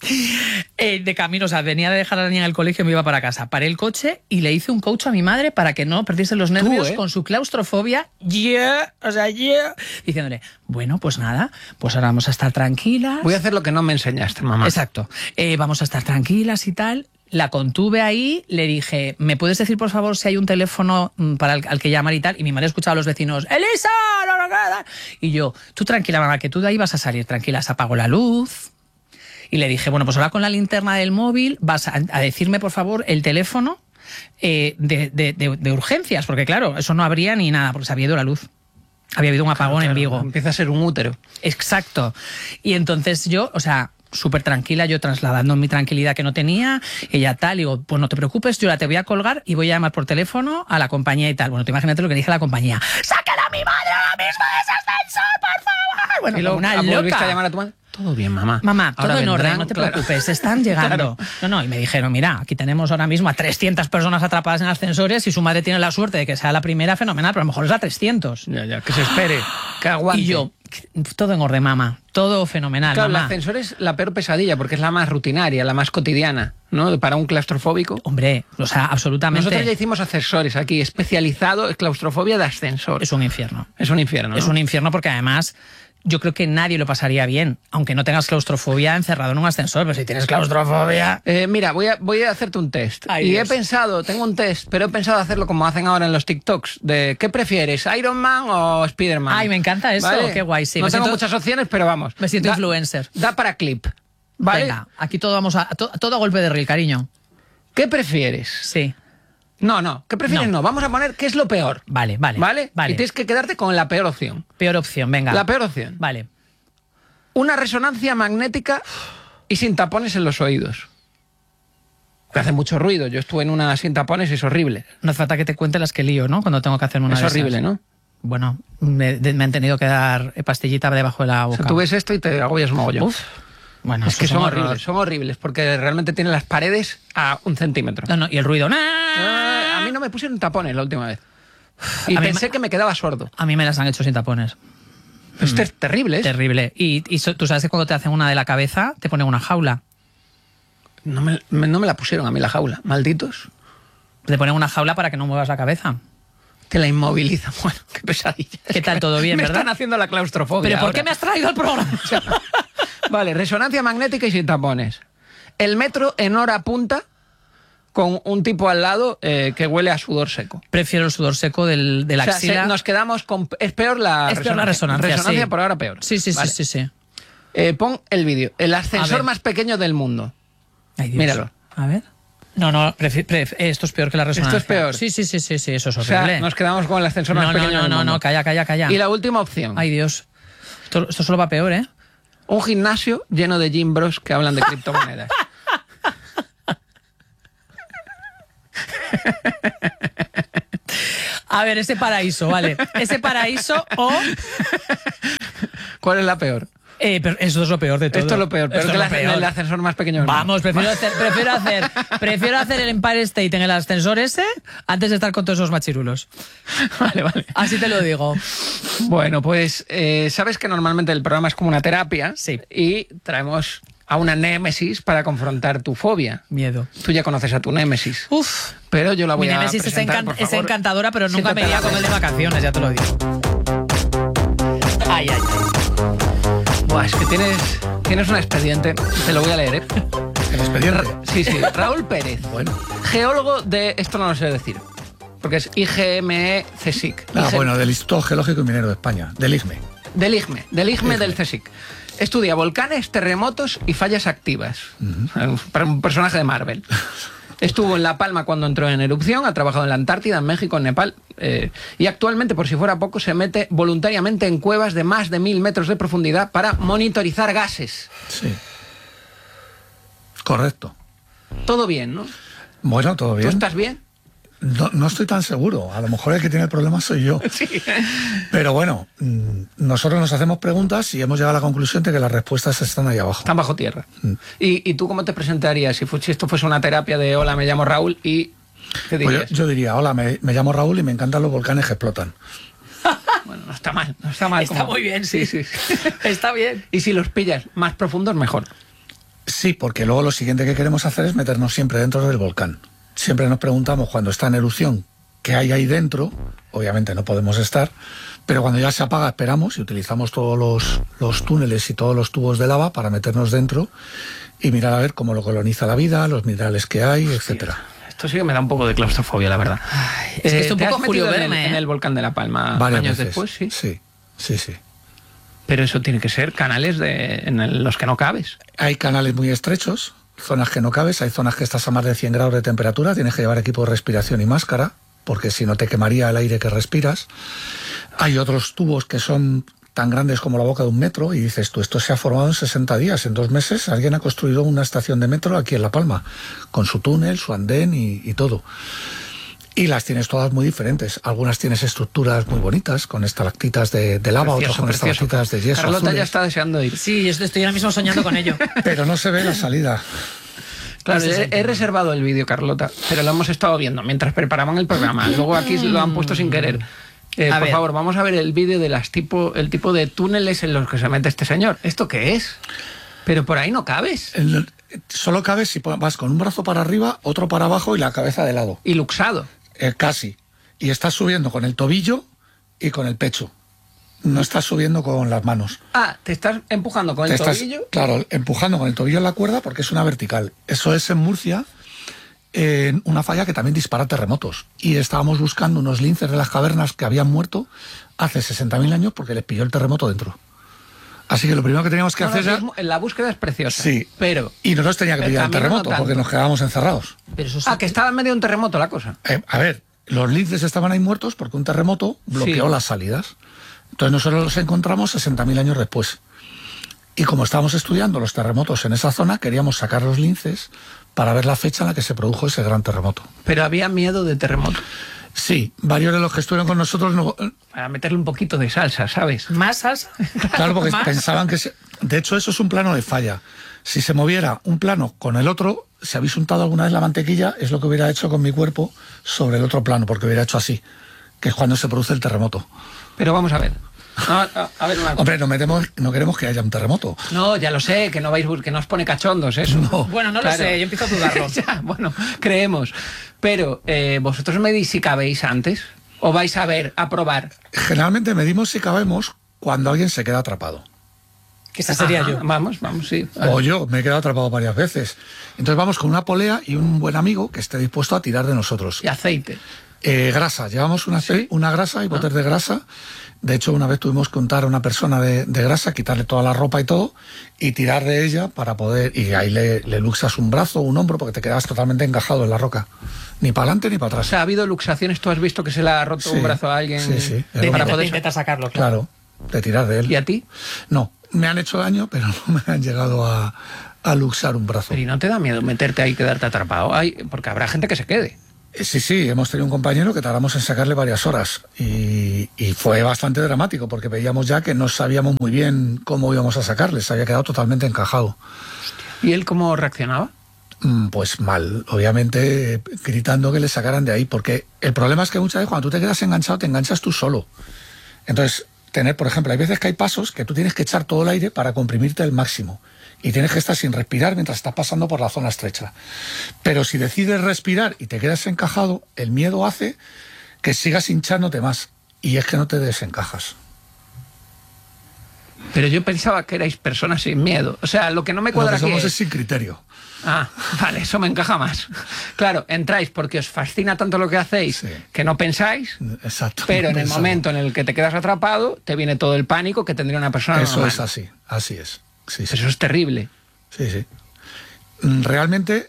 Eh, de camino, o sea, venía de dejar a la niña en el colegio y me iba para casa. Paré el coche y le hice un coach a mi madre para que no perdiese los nervios ¿eh? con su claustrofobia. Yeah, o sea, yeah. Diciéndole, bueno, pues nada, pues ahora vamos a estar tranquilas. Voy a hacer lo que no me enseñaste, mamá. Exacto. Eh, vamos a estar tranquilas y tal. La contuve ahí, le dije, ¿me puedes decir por favor si hay un teléfono mm, para el, al que llamar y tal? Y mi madre escuchaba a los vecinos, ¡Elisa! No, no, no, no". Y yo, tú tranquila, mamá, que tú de ahí vas a salir tranquila. Se apagó la luz. Y le dije, bueno, pues ahora con la linterna del móvil vas a, a decirme por favor el teléfono eh, de, de- de- de urgencias, porque claro, eso no habría ni nada, porque se había ido la luz. Había habido un apagón en Vigo. Empieza a ser un útero. Exacto. Y entonces yo, o sea, súper tranquila, yo trasladando mi tranquilidad que no tenía, ella tal, y digo, pues no te preocupes, yo la te voy a colgar y voy a llamar por teléfono a la compañía y tal. Bueno, te imagínate lo que dije a la compañía. ¡Saquen a mi madre ahora mismo de ese ascensor, por favor! Bueno, y luego como una ah, volviste loca. a llamar a tu madre. Todo bien, mamá. Mamá, todo Ahora en orden, vendrán, no te claro. preocupes, están llegando. Claro. No, no, y me dijeron, mira, aquí tenemos ahora mismo a trescientas personas atrapadas en ascensores y su madre tiene la suerte de que sea la primera, fenomenal, pero a lo mejor es la trescientos. Ya, ya, que se espere, que aguante. Y yo, todo en orden, mamá, todo fenomenal, Claro, el mamá. ascensor es la peor pesadilla porque es la más rutinaria, la más cotidiana, ¿no? Para un claustrofóbico. Hombre, o sea, absolutamente. Nosotros ya hicimos ascensores aquí, especializado en claustrofobia de ascensor. Es un infierno. Es un infierno, Es ¿no? un infierno porque además yo creo que nadie lo pasaría bien, aunque no tengas claustrofobia encerrado en un ascensor, pero si tienes claustrofobia... Eh, mira, voy a, voy a hacerte un test. Ay, y Dios. he pensado, tengo un test, pero he pensado hacerlo como hacen ahora en los TikToks, de ¿qué prefieres, Iron Man o Spider-Man? Ay, me encanta eso, ¿Vale? qué guay, sí. No Me tengo siento- muchas opciones, pero vamos. Me siento Da- influencer. Da para clip, ¿vale? Venga, aquí todo vamos a... to- todo a golpe de reel, cariño. ¿Qué prefieres? Sí. No, no, ¿qué prefieres? No. No, vamos a poner qué es lo peor. Vale, vale. ¿Vale? Vale. Y tienes que quedarte con la peor opción. Peor opción, venga. La peor opción. Vale. Una resonancia magnética y sin tapones en los oídos. Que hace mucho ruido. Yo estuve en una sin tapones y es horrible. No hace falta que te cuente las que lío, ¿no? Cuando tengo que hacerme una Es de esas. horrible, ¿no? Bueno, me, de- me han tenido que dar pastillita debajo de la O boca. sea, tú ves esto y te agobias un mogollón. Uf. Bueno, Es que eso son horror. horribles, son horribles, porque realmente tienen las paredes a un centímetro. No, no, y el ruido. Ah, a mí no me pusieron tapones la última vez. Y A mí pensé me- que me quedaba sordo. A mí me las han hecho sin tapones. Esto es terrible, ¿eh? Terrible. Y, y so- tú sabes que cuando te hacen una de la cabeza, te ponen una jaula. No me, me- no me la pusieron a mí la jaula. Malditos. Te ponen una jaula para que no muevas la cabeza. Te la inmovilizan. Bueno, qué pesadilla. ¿Qué tal? ¿Todo bien, me verdad? están haciendo la claustrofobia. ¿Pero por ahora. qué me has traído al programa? Vale, resonancia magnética y sin tapones. El metro en hora punta con un tipo al lado eh, que huele a sudor seco. Prefiero el sudor seco del, de la O sea, axila. se- nos quedamos con... Es peor la Es peor la resonancia, Resonancia sí. por ahora peor. Sí, sí, Vale. sí, sí, sí. Eh, pon el vídeo. El A ascensor ver. más pequeño del mundo. Ay, Dios. Míralo. A ver. No, no, prefi- pref- esto es peor que la resonancia. Esto es peor. Sí, sí, sí, sí, sí, eso es O horrible. sea, nos quedamos con el ascensor más no, no, pequeño no, del no, mundo. no, calla, calla, calla. Y la última opción. Ay, Dios. Esto, esto solo va peor, ¿eh? Un gimnasio lleno de gym bros que hablan de criptomonedas. A ver, ese paraíso, vale. Ese paraíso o... ¿Cuál es la peor? Eh, pero eso es lo peor de todo. Esto es lo peor. Peor Esto que es el, lo peor. el ascensor más pequeño del mundo. Vamos, prefiero hacer, prefiero hacer, prefiero hacer el Empire State en el ascensor ese antes de estar con todos esos machirulos. Vale, vale. Así te lo digo. Bueno, pues eh, sabes que normalmente el programa es como una terapia. Sí. Y traemos a una némesis para confrontar tu fobia. Miedo. Tú ya conoces a tu némesis. Uf. Pero yo la voy Mi a némesis es, presentar, encan por es favor. encantadora, pero nunca me iría con él de vacaciones, ya te lo digo. Ay, ay, ay. Buah, es que tienes, tienes un expediente. Te lo voy a leer, ¿eh? ¿El expediente? Sí, sí. Raúl Pérez. Bueno. Geólogo de... Esto no lo sé decir. Porque es I G M E CSIC. Ah, I G... bueno, del Instituto Geológico y Minero de España, del I G M E. Del I G M E. Del I G M E I G M E. del CSIC. Estudia volcanes, terremotos y fallas activas. Uh-huh. Para un personaje de Marvel. Estuvo en La Palma cuando entró en erupción, ha trabajado en la Antártida, en México, en Nepal, eh, y actualmente, por si fuera poco, se mete voluntariamente en cuevas de más de mil metros de profundidad para monitorizar gases. Sí. Correcto. Todo bien, ¿no? Bueno, todo bien. ¿Tú estás bien? No, no estoy tan seguro. A lo mejor el que tiene el problema soy yo. Sí. Pero bueno, nosotros nos hacemos preguntas y hemos llegado a la conclusión de que las respuestas están ahí abajo. Están bajo tierra. Mm. ¿Y, ¿Y tú cómo te presentarías si, si esto fuese una terapia de hola, me llamo Raúl y qué dirías? Pues yo, yo diría, hola, me, me llamo Raúl y me encantan los volcanes que explotan. Bueno, no está mal, no está mal. Está como... muy bien, sí. sí, sí. Está bien. Y si los pillas más profundos, mejor. Sí, porque luego lo siguiente que queremos hacer es meternos siempre dentro del volcán. Siempre nos preguntamos cuando está en erupción qué hay ahí dentro. Obviamente no podemos estar, pero cuando ya se apaga esperamos y utilizamos todos los, los túneles y todos los tubos de lava para meternos dentro y mirar a ver cómo lo coloniza la vida, los minerales que hay, etcétera. Esto sí que me da un poco de claustrofobia, la verdad. Ay, es que eh, es un poco Julio Verne, Verne, en, ¿eh? en el volcán de La Palma Varias años veces. después, sí. Sí, sí, sí. Pero eso tiene que ser canales de, en el, los que no cabes. Hay canales muy estrechos, zonas que no cabes, hay zonas que estás a más de cien grados de temperatura, tienes que llevar equipo de respiración y máscara, porque si no te quemaría el aire que respiras. Hay otros tubos que son tan grandes como la boca de un metro y dices tú, esto se ha formado en sesenta días, en dos meses alguien ha construido una estación de metro aquí en La Palma, con su túnel, su andén y, y todo. Y las tienes todas muy diferentes. Algunas tienes estructuras muy bonitas, con estalactitas de, de lava, precioso, otras con precioso. estalactitas de yeso. Carlota azules. Ya está deseando ir. Sí, yo estoy ahora mismo soñando con ello. Pero no se ve la salida. Claro, he, he reservado el vídeo, Carlota, pero lo hemos estado viendo mientras preparaban el programa. Luego aquí lo han puesto sin querer. Eh, por ver. favor, vamos a ver el vídeo de las tipo, el tipo de túneles en los que se mete este señor. ¿Esto qué es? Pero por ahí no cabes. El, solo cabes si vas con un brazo para arriba, otro para abajo y la cabeza de lado. Y luxado. Eh, casi. Y estás subiendo con el tobillo y con el pecho. No estás subiendo con las manos. Ah, te estás empujando con te el estás, tobillo. Claro, empujando con el tobillo en la cuerda porque es una vertical. Eso es en Murcia, en eh, una falla que también dispara terremotos. Y estábamos buscando unos linces de las cavernas que habían muerto hace sesenta mil años porque les pilló el terremoto dentro. Así que lo primero que teníamos que no, hacer no, era... es, la búsqueda es preciosa. Sí, pero... Y nosotros tenía que pillar el terremoto no porque nos quedábamos encerrados. Pero eso sí. Ah, que estaba en medio de un terremoto la cosa. Eh, a ver, los linces estaban ahí muertos porque un terremoto bloqueó sí. las salidas. Entonces nosotros los encontramos sesenta mil años después. Y como estábamos estudiando los terremotos en esa zona, queríamos sacar los linces para ver la fecha en la que se produjo ese gran terremoto. Pero había miedo de terremoto. Sí, varios de los que estuvieron con nosotros... No... Para meterle un poquito de salsa, ¿sabes? ¿Más salsa? Claro, porque ¿Más? pensaban que... Se... De hecho, eso es un plano de falla. Si se moviera un plano con el otro, si habéis untado alguna vez la mantequilla, es lo que hubiera hecho con mi cuerpo sobre el otro plano, porque hubiera hecho así, que es cuando se produce el terremoto. Pero vamos a ver. A, a, a ver una... Hombre, no, metemos, no queremos que haya un terremoto. No, ya lo sé, que no vais que nos pone cachondos eso. No. Bueno, no claro. lo sé, yo empiezo a dudarlo. Ya, bueno, creemos. Pero, eh, ¿vosotros medís si cabéis antes? ¿O vais a ver, a probar? Generalmente medimos si cabemos cuando alguien se queda atrapado. Que esa sería Ajá, yo. Vamos, vamos, sí. O yo, me he quedado atrapado varias veces. Entonces vamos con una polea y un buen amigo que esté dispuesto a tirar de nosotros. Y aceite. Eh, grasa, llevamos una, ¿Sí? una grasa y botes ah. de grasa. De hecho, una vez tuvimos que untar a una persona de, de grasa, quitarle toda la ropa y todo, y tirar de ella para poder... Y ahí le, le luxas un brazo o un hombro porque te quedas totalmente encajado en la roca. Ni para adelante ni para atrás. O sea, ha habido luxaciones, tú has visto que se le ha roto sí, un brazo a alguien... Sí, sí. De, para de, poder de intentar sacarlo, claro. Claro, de tirar de él. ¿Y a ti? No, me han hecho daño, pero no me han llegado a, a luxar un brazo. Pero ¿y no te da miedo meterte ahí y quedarte atrapado? Ay, porque habrá gente que se quede. Sí, sí, hemos tenido un compañero que tardamos en sacarle varias horas y, y fue bastante dramático porque veíamos ya que no sabíamos muy bien cómo íbamos a sacarle, se había quedado totalmente encajado. ¿Y él cómo reaccionaba? Pues mal, obviamente gritando que le sacaran de ahí, porque el problema es que muchas veces cuando tú te quedas enganchado te enganchas tú solo. Entonces, tener, por ejemplo, hay veces que hay pasos que tú tienes que echar todo el aire para comprimirte al máximo. y tienes que estar sin respirar mientras estás pasando por la zona estrecha. Pero si decides respirar y te quedas encajado, el miedo hace que sigas hinchándote más, y es que no te desencajas. Pero yo pensaba que erais personas sin miedo. O sea, lo que no me cuadra Lo que somos aquí es sin criterio. Ah, vale, eso me encaja más. Claro, entráis porque os fascina tanto lo que hacéis, sí, que no pensáis. Exacto. Pero no en el pensamos. momento en el que te quedas atrapado, te viene todo el pánico que tendría una persona Eso normal. es así, así es. Sí, sí. Eso es terrible. Sí, sí. Realmente,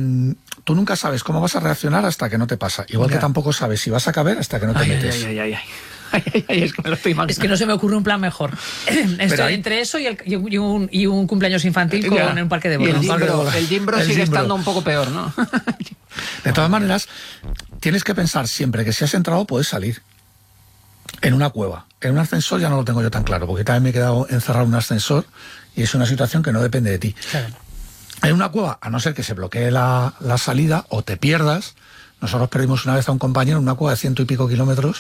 tú nunca sabes cómo vas a reaccionar hasta que no te pasa. Igual Ya. que tampoco sabes si vas a caber hasta que no te Ay, metes. ay, ay, ay, ay. Ay, ay, ay, es que me lo estoy imaginando. Es que no se me ocurre un plan mejor. Estoy ahí- entre eso y, el, y, un, y un- y un cumpleaños infantil con Ya. un parque de Y el bolas. Jimbro, el Jimbro El sigue Jimbro. estando un poco peor, ¿no? De todas maneras, tienes que pensar siempre que si has entrado puedes salir. En una cueva. En un ascensor ya no lo tengo yo tan claro, porque también me he quedado encerrado en un ascensor y es una situación que no depende de ti. Claro. En una cueva, a no ser que se bloquee la, la salida o te pierdas, nosotros perdimos una vez a un compañero en una cueva de ciento y pico kilómetros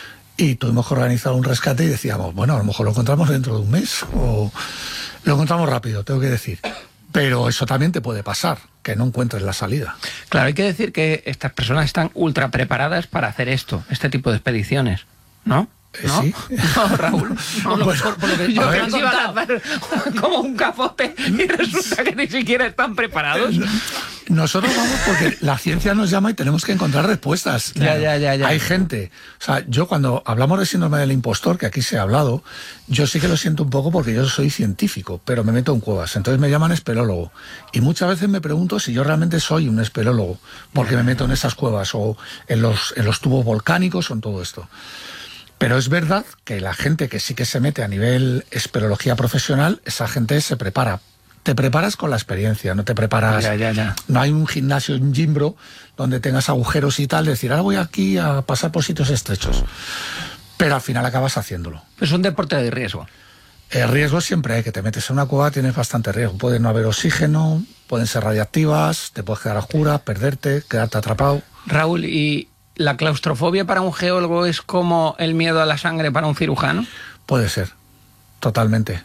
y tuvimos que organizar un rescate y decíamos, bueno, a lo mejor lo encontramos dentro de un mes o lo encontramos rápido, tengo que decir. Pero eso también te puede pasar, que no encuentres la salida. Claro, hay que decir que estas personas están ultra preparadas para hacer esto, este tipo de expediciones, ¿no? Eh, ¿No? sí. No, Raúl. No, Bueno, por, por lo que yo a ver. pensé iban a hacer como un capote y resulta que ni siquiera están preparados. Nosotros vamos porque la ciencia nos llama y tenemos que encontrar respuestas. Ya, ya, ya, ya. Hay gente, o sea, yo cuando hablamos de síndrome del impostor, que aquí se ha hablado, yo sí que lo siento un poco porque yo soy científico, pero me meto en cuevas, entonces me llaman espeleólogo. Y muchas veces me pregunto si yo realmente soy un espeleólogo, porque me meto en esas cuevas o en los, en los tubos volcánicos o en todo esto. Pero es verdad que la gente que sí que se mete a nivel espeleología profesional, esa gente se prepara. Te preparas con la experiencia, no te preparas... Ya, ya, ya. No hay un gimnasio, un Jimbro, donde tengas agujeros y tal, decir, ahora voy aquí a pasar por sitios estrechos. Pero al final acabas haciéndolo. Es un deporte de riesgo. El riesgo siempre hay, que te metes en una cueva, tienes bastante riesgo. Puede no haber oxígeno, pueden ser radiactivas, te puedes quedar a oscuras, perderte, quedarte atrapado. Raúl, ¿y la claustrofobia para un geólogo es como el miedo a la sangre para un cirujano? Puede ser, totalmente.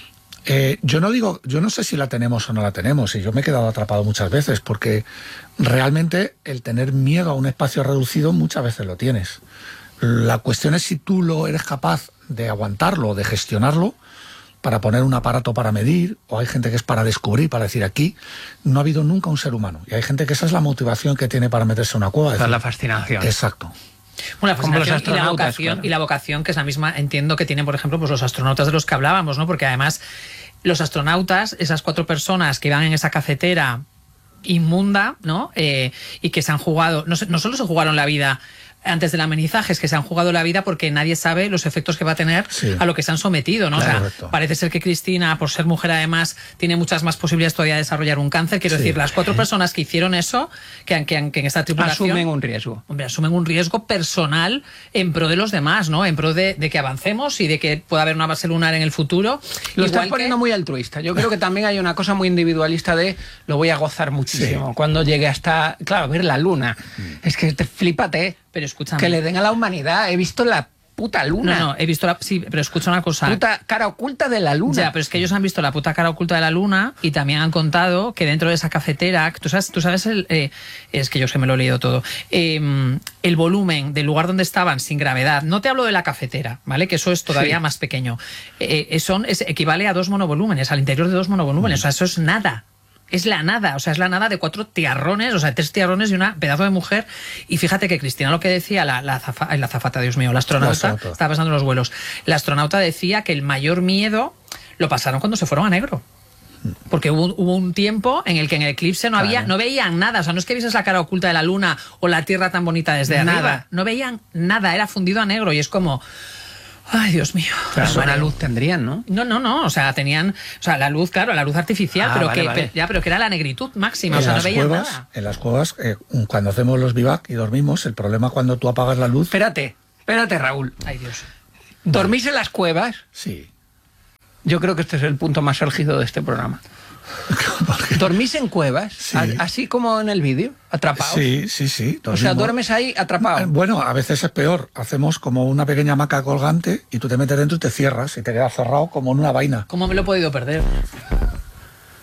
Eh, yo no digo, yo no sé si la tenemos o no la tenemos, y yo me he quedado atrapado muchas veces, porque realmente el tener miedo a un espacio reducido muchas veces lo tienes. La cuestión es si tú lo eres capaz de aguantarlo, de gestionarlo, para poner un aparato para medir, o hay gente que es para descubrir, para decir, aquí no ha habido nunca un ser humano, y hay gente que esa es la motivación que tiene para meterse en una cueva. Esa es decir, la fascinación. Exacto. Bueno, la Como los fascinación y la astronautas, vocación, claro. y la vocación que es la misma, entiendo que tienen, por ejemplo, pues los astronautas de los que hablábamos, ¿no? Porque además los astronautas, esas cuatro personas que iban en esa cafetera inmunda, ¿no? Eh, y que se han jugado, no, se- no solo se jugaron la vida antes del amenizaje, es que se han jugado la vida porque nadie sabe los efectos que va a tener Sí. a lo que se han sometido, ¿no? Claro, o sea, correcto. parece ser que Cristina, por ser mujer además, tiene muchas más posibilidades todavía de desarrollar un cáncer. Quiero Sí. decir, las cuatro personas que hicieron eso, que, han- que, han- que en esta tripulación... Asumen un riesgo. Hombre, asumen un riesgo personal en pro de los demás, ¿no? En pro de, de que avancemos y de que pueda haber una base lunar en el futuro. Lo Igual estás que- poniendo muy altruista. Yo creo que también hay una cosa muy individualista de lo voy a gozar muchísimo cuando llegue hasta, claro, ver la luna. Es que te flípate. Pero escúchame. Que le den a la humanidad. He visto la puta luna. No, no, he visto la... Sí, pero escucha una cosa. Puta cara oculta de la luna. Ya, pero es que ellos han visto la puta cara oculta de la luna y también han contado que dentro de esa cafetera, tú sabes, tú sabes el, eh, es que yo es que me lo he leído todo, eh, el volumen del lugar donde estaban sin gravedad, no te hablo de la cafetera, ¿vale? Que eso es todavía Sí. más pequeño, eh, eh, son, es, equivale a dos monovolúmenes, al interior de dos monovolúmenes, o sea, eso es nada. Es la nada, o sea, es la nada de cuatro tiarrones, o sea, tres tiarrones y una pedazo de mujer. Y fíjate que Cristina lo que decía, la, la, zafa, ay, la zafata, Dios mío, la astronauta, La astronauta. estaba pasando los vuelos. La astronauta decía que el mayor miedo lo pasaron cuando se fueron a negro. Porque hubo, hubo un tiempo en el que en el eclipse no había, Claro. no veían nada, o sea, no es que vieses la cara oculta de la luna o la Tierra tan bonita desde Nada. arriba, no veían nada, era fundido a negro y es como, ay, Dios mío. Pero Me buena mareo. luz tendrían, ¿no? No, no, no, o sea, tenían, o sea, la luz, claro, la luz artificial, Ah, pero vale, que vale. pe- ya, pero que era la negritud máxima, o En sea, no las veían cuevas, nada. en las cuevas eh, cuando hacemos los bivac y dormimos, el problema cuando tú apagas la luz... Espérate, espérate, Raúl. Ay, Dios. ¿Dormís en las cuevas? Sí. Yo creo que este es el punto más álgido de este programa. ¿Dormís en cuevas? Sí. A- Así como en el vídeo, atrapados. Sí, sí, sí. O sea, dormimos. duermes ahí atrapado. Bueno, a veces es peor. Hacemos como una pequeña hamaca colgante y tú te metes dentro y te cierras y te quedas cerrado como en una vaina. ¿Cómo me lo he podido perder?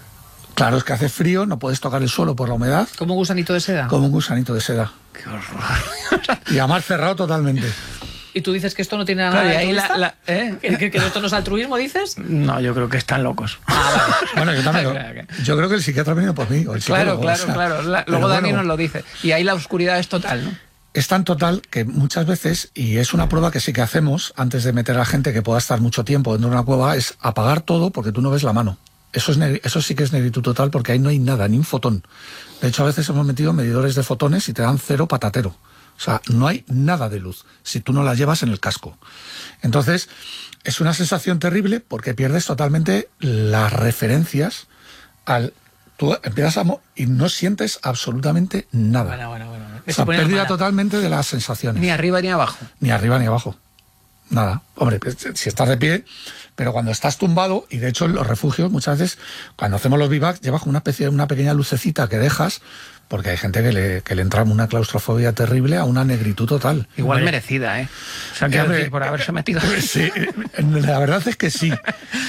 Claro, es que hace frío, no puedes tocar el suelo por la humedad. ¿Como un gusanito de seda? Como un gusanito de seda. Qué horror. Y además cerrado totalmente. ¿Y tú dices que esto no tiene nada Claro, de y ahí altruista? la- la- ¿eh? ¿Que, que, que esto no es altruismo, dices? No, yo creo que están locos. Bueno, yo también. Lo, yo creo que el psiquiatra ha venido por mí. O el Claro, psicólogo, claro, o sea, claro. La- pero luego Dani bueno, nos lo dice. Y ahí la oscuridad es total, ¿no? Es tan total que muchas veces, y es una prueba que sí que hacemos antes de meter a gente que pueda estar mucho tiempo dentro de una cueva, es apagar todo porque tú no ves la mano. Eso, es negri- eso sí que es negritud total porque ahí no hay nada, ni un fotón. De hecho, a veces hemos metido medidores de fotones y te dan cero patatero. O sea, no hay nada de luz si tú no la llevas en el casco. Entonces, es una sensación terrible porque pierdes totalmente las referencias al... Tú empiezas a... mo- y no sientes absolutamente nada. Bueno, bueno, bueno. O sea, pérdida totalmente de las sensaciones. Ni arriba ni abajo. Ni arriba ni abajo. Nada. Hombre, pues, si estás de pie, pero cuando estás tumbado, y de hecho en los refugios muchas veces, cuando hacemos los bivacs, llevas una especie, una pequeña lucecita que dejas, porque hay gente que le, que le entra una claustrofobia terrible a una negritud total. Igual merecida, ¿eh? O sea, quiero decir, por haberse metido. Sí, la verdad es que sí.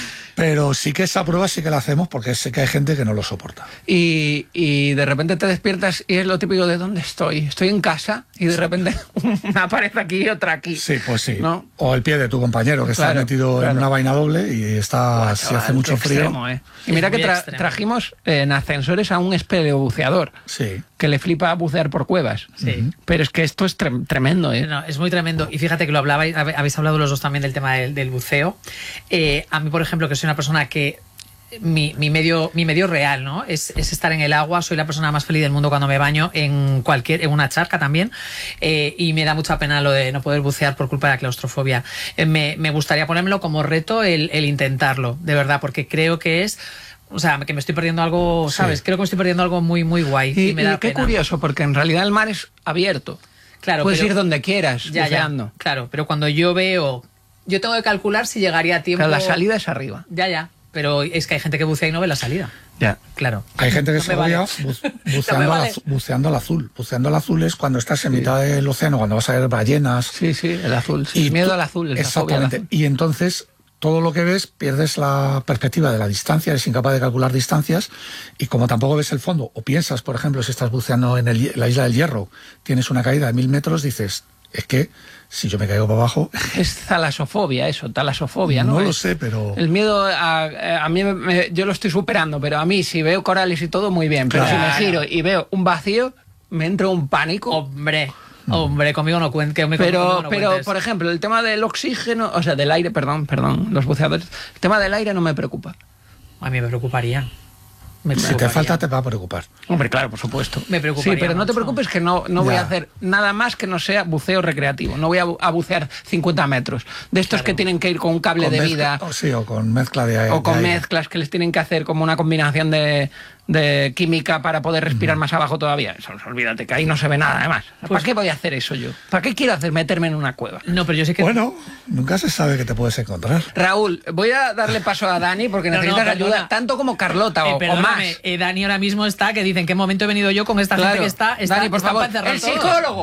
Pero sí que esa prueba sí que la hacemos porque sé que hay gente que no lo soporta. Y, y de repente te despiertas y es lo típico de ¿dónde estoy? Estoy en casa y de repente una pared aquí y otra aquí. Sí, pues sí. ¿No? O el pie de tu compañero que Claro, está metido claro. en una vaina doble y está, Buah, si chaval, hace mucho qué frío. extremo, ¿eh? Y mira Es que muy tra- extremo. trajimos eh, en ascensores a un espeleobuceador Sí. que le flipa bucear por cuevas. Sí. Pero es que esto es tre- tremendo, ¿eh? No, es muy tremendo. Y fíjate que lo hablabais, habe- habéis hablado los dos también del tema del, del buceo. Eh, a mí, por ejemplo, que soy una persona que mi, mi medio mi medio real, ¿no? Es, es estar en el agua. Soy la persona más feliz del mundo cuando me baño en cualquier en una charca también. Eh, y me da mucha pena lo de no poder bucear por culpa de la claustrofobia. Eh, me, me gustaría ponérmelo como reto el, el intentarlo, de verdad, porque creo que es... O sea, que me estoy perdiendo algo, ¿sabes? Sí. Creo que me estoy perdiendo algo muy, muy guay. Y, Y, me da y qué pena. curioso, porque en realidad el mar es abierto. Claro, Puedes pero- ir donde quieras, Ya, ya, buceando. claro, pero cuando yo veo... Yo tengo que calcular si llegaría a tiempo... Pero la salida es arriba. Ya, ya. Pero es que hay gente que bucea y no ve la salida. Ya. Claro. Hay gente que No se me vale. odia bu- No me buceando, al vale. azu- buceando al azul. Buceando al azul es cuando estás en mitad del océano, cuando vas a ver ballenas. Sí, sí, el azul. Sí. Y Miedo tú- al azul. La fobia al Exactamente. azul. Y entonces todo lo que ves pierdes la perspectiva de la distancia, eres incapaz de calcular distancias y como tampoco ves el fondo o piensas, por ejemplo, si estás buceando en el- la isla del Hierro, tienes una caída de mil metros, dices, es que si yo me caigo para abajo, Es talasofobia eso, talasofobia, ¿no? no lo Es- sé, pero... El miedo a, a mí me- me- yo lo estoy superando, pero a mí si veo corales y todo muy bien, pero Claro. si me giro y veo un vacío, me entra un pánico. Hombre, hombre, conmigo no cuentes. Pero, pero por ejemplo, el tema del oxígeno, o sea, del aire, perdón, perdón, los buceadores, el tema del aire no me preocupa. A mí me preocuparía. Me Si te preocuparía. falta te va a preocupar. Hombre, claro, por supuesto. Me preocuparía Sí, pero no te mucho. preocupes que no, no voy Ya. a hacer nada más que no sea buceo recreativo. No voy a, bu- a bucear cincuenta metros. De estos que tienen que ir con un cable Con de mezcla- vida o sí, o con mezcla de aire. o con de aire. mezclas que les tienen que hacer como una combinación de, de química para poder respirar más abajo todavía. Eso, olvídate, que ahí no se ve nada además. ¿Para qué voy a hacer eso yo? ¿Para qué quiero hacer meterme en una cueva? No, pero yo sé que... Bueno, nunca se sabe que te puedes encontrar. Raúl, voy a darle paso a Dani porque No, no, necesitas perdona. ayuda tanto como Carlota Eh, o, o perdóname, más. eh, Dani ahora mismo está, que dice, ¿en qué momento he venido yo con esta Claro. gente que está? está Dani, por están favor, para encerrar el todos?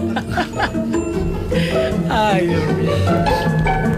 psicólogo. Ay, Dios mío.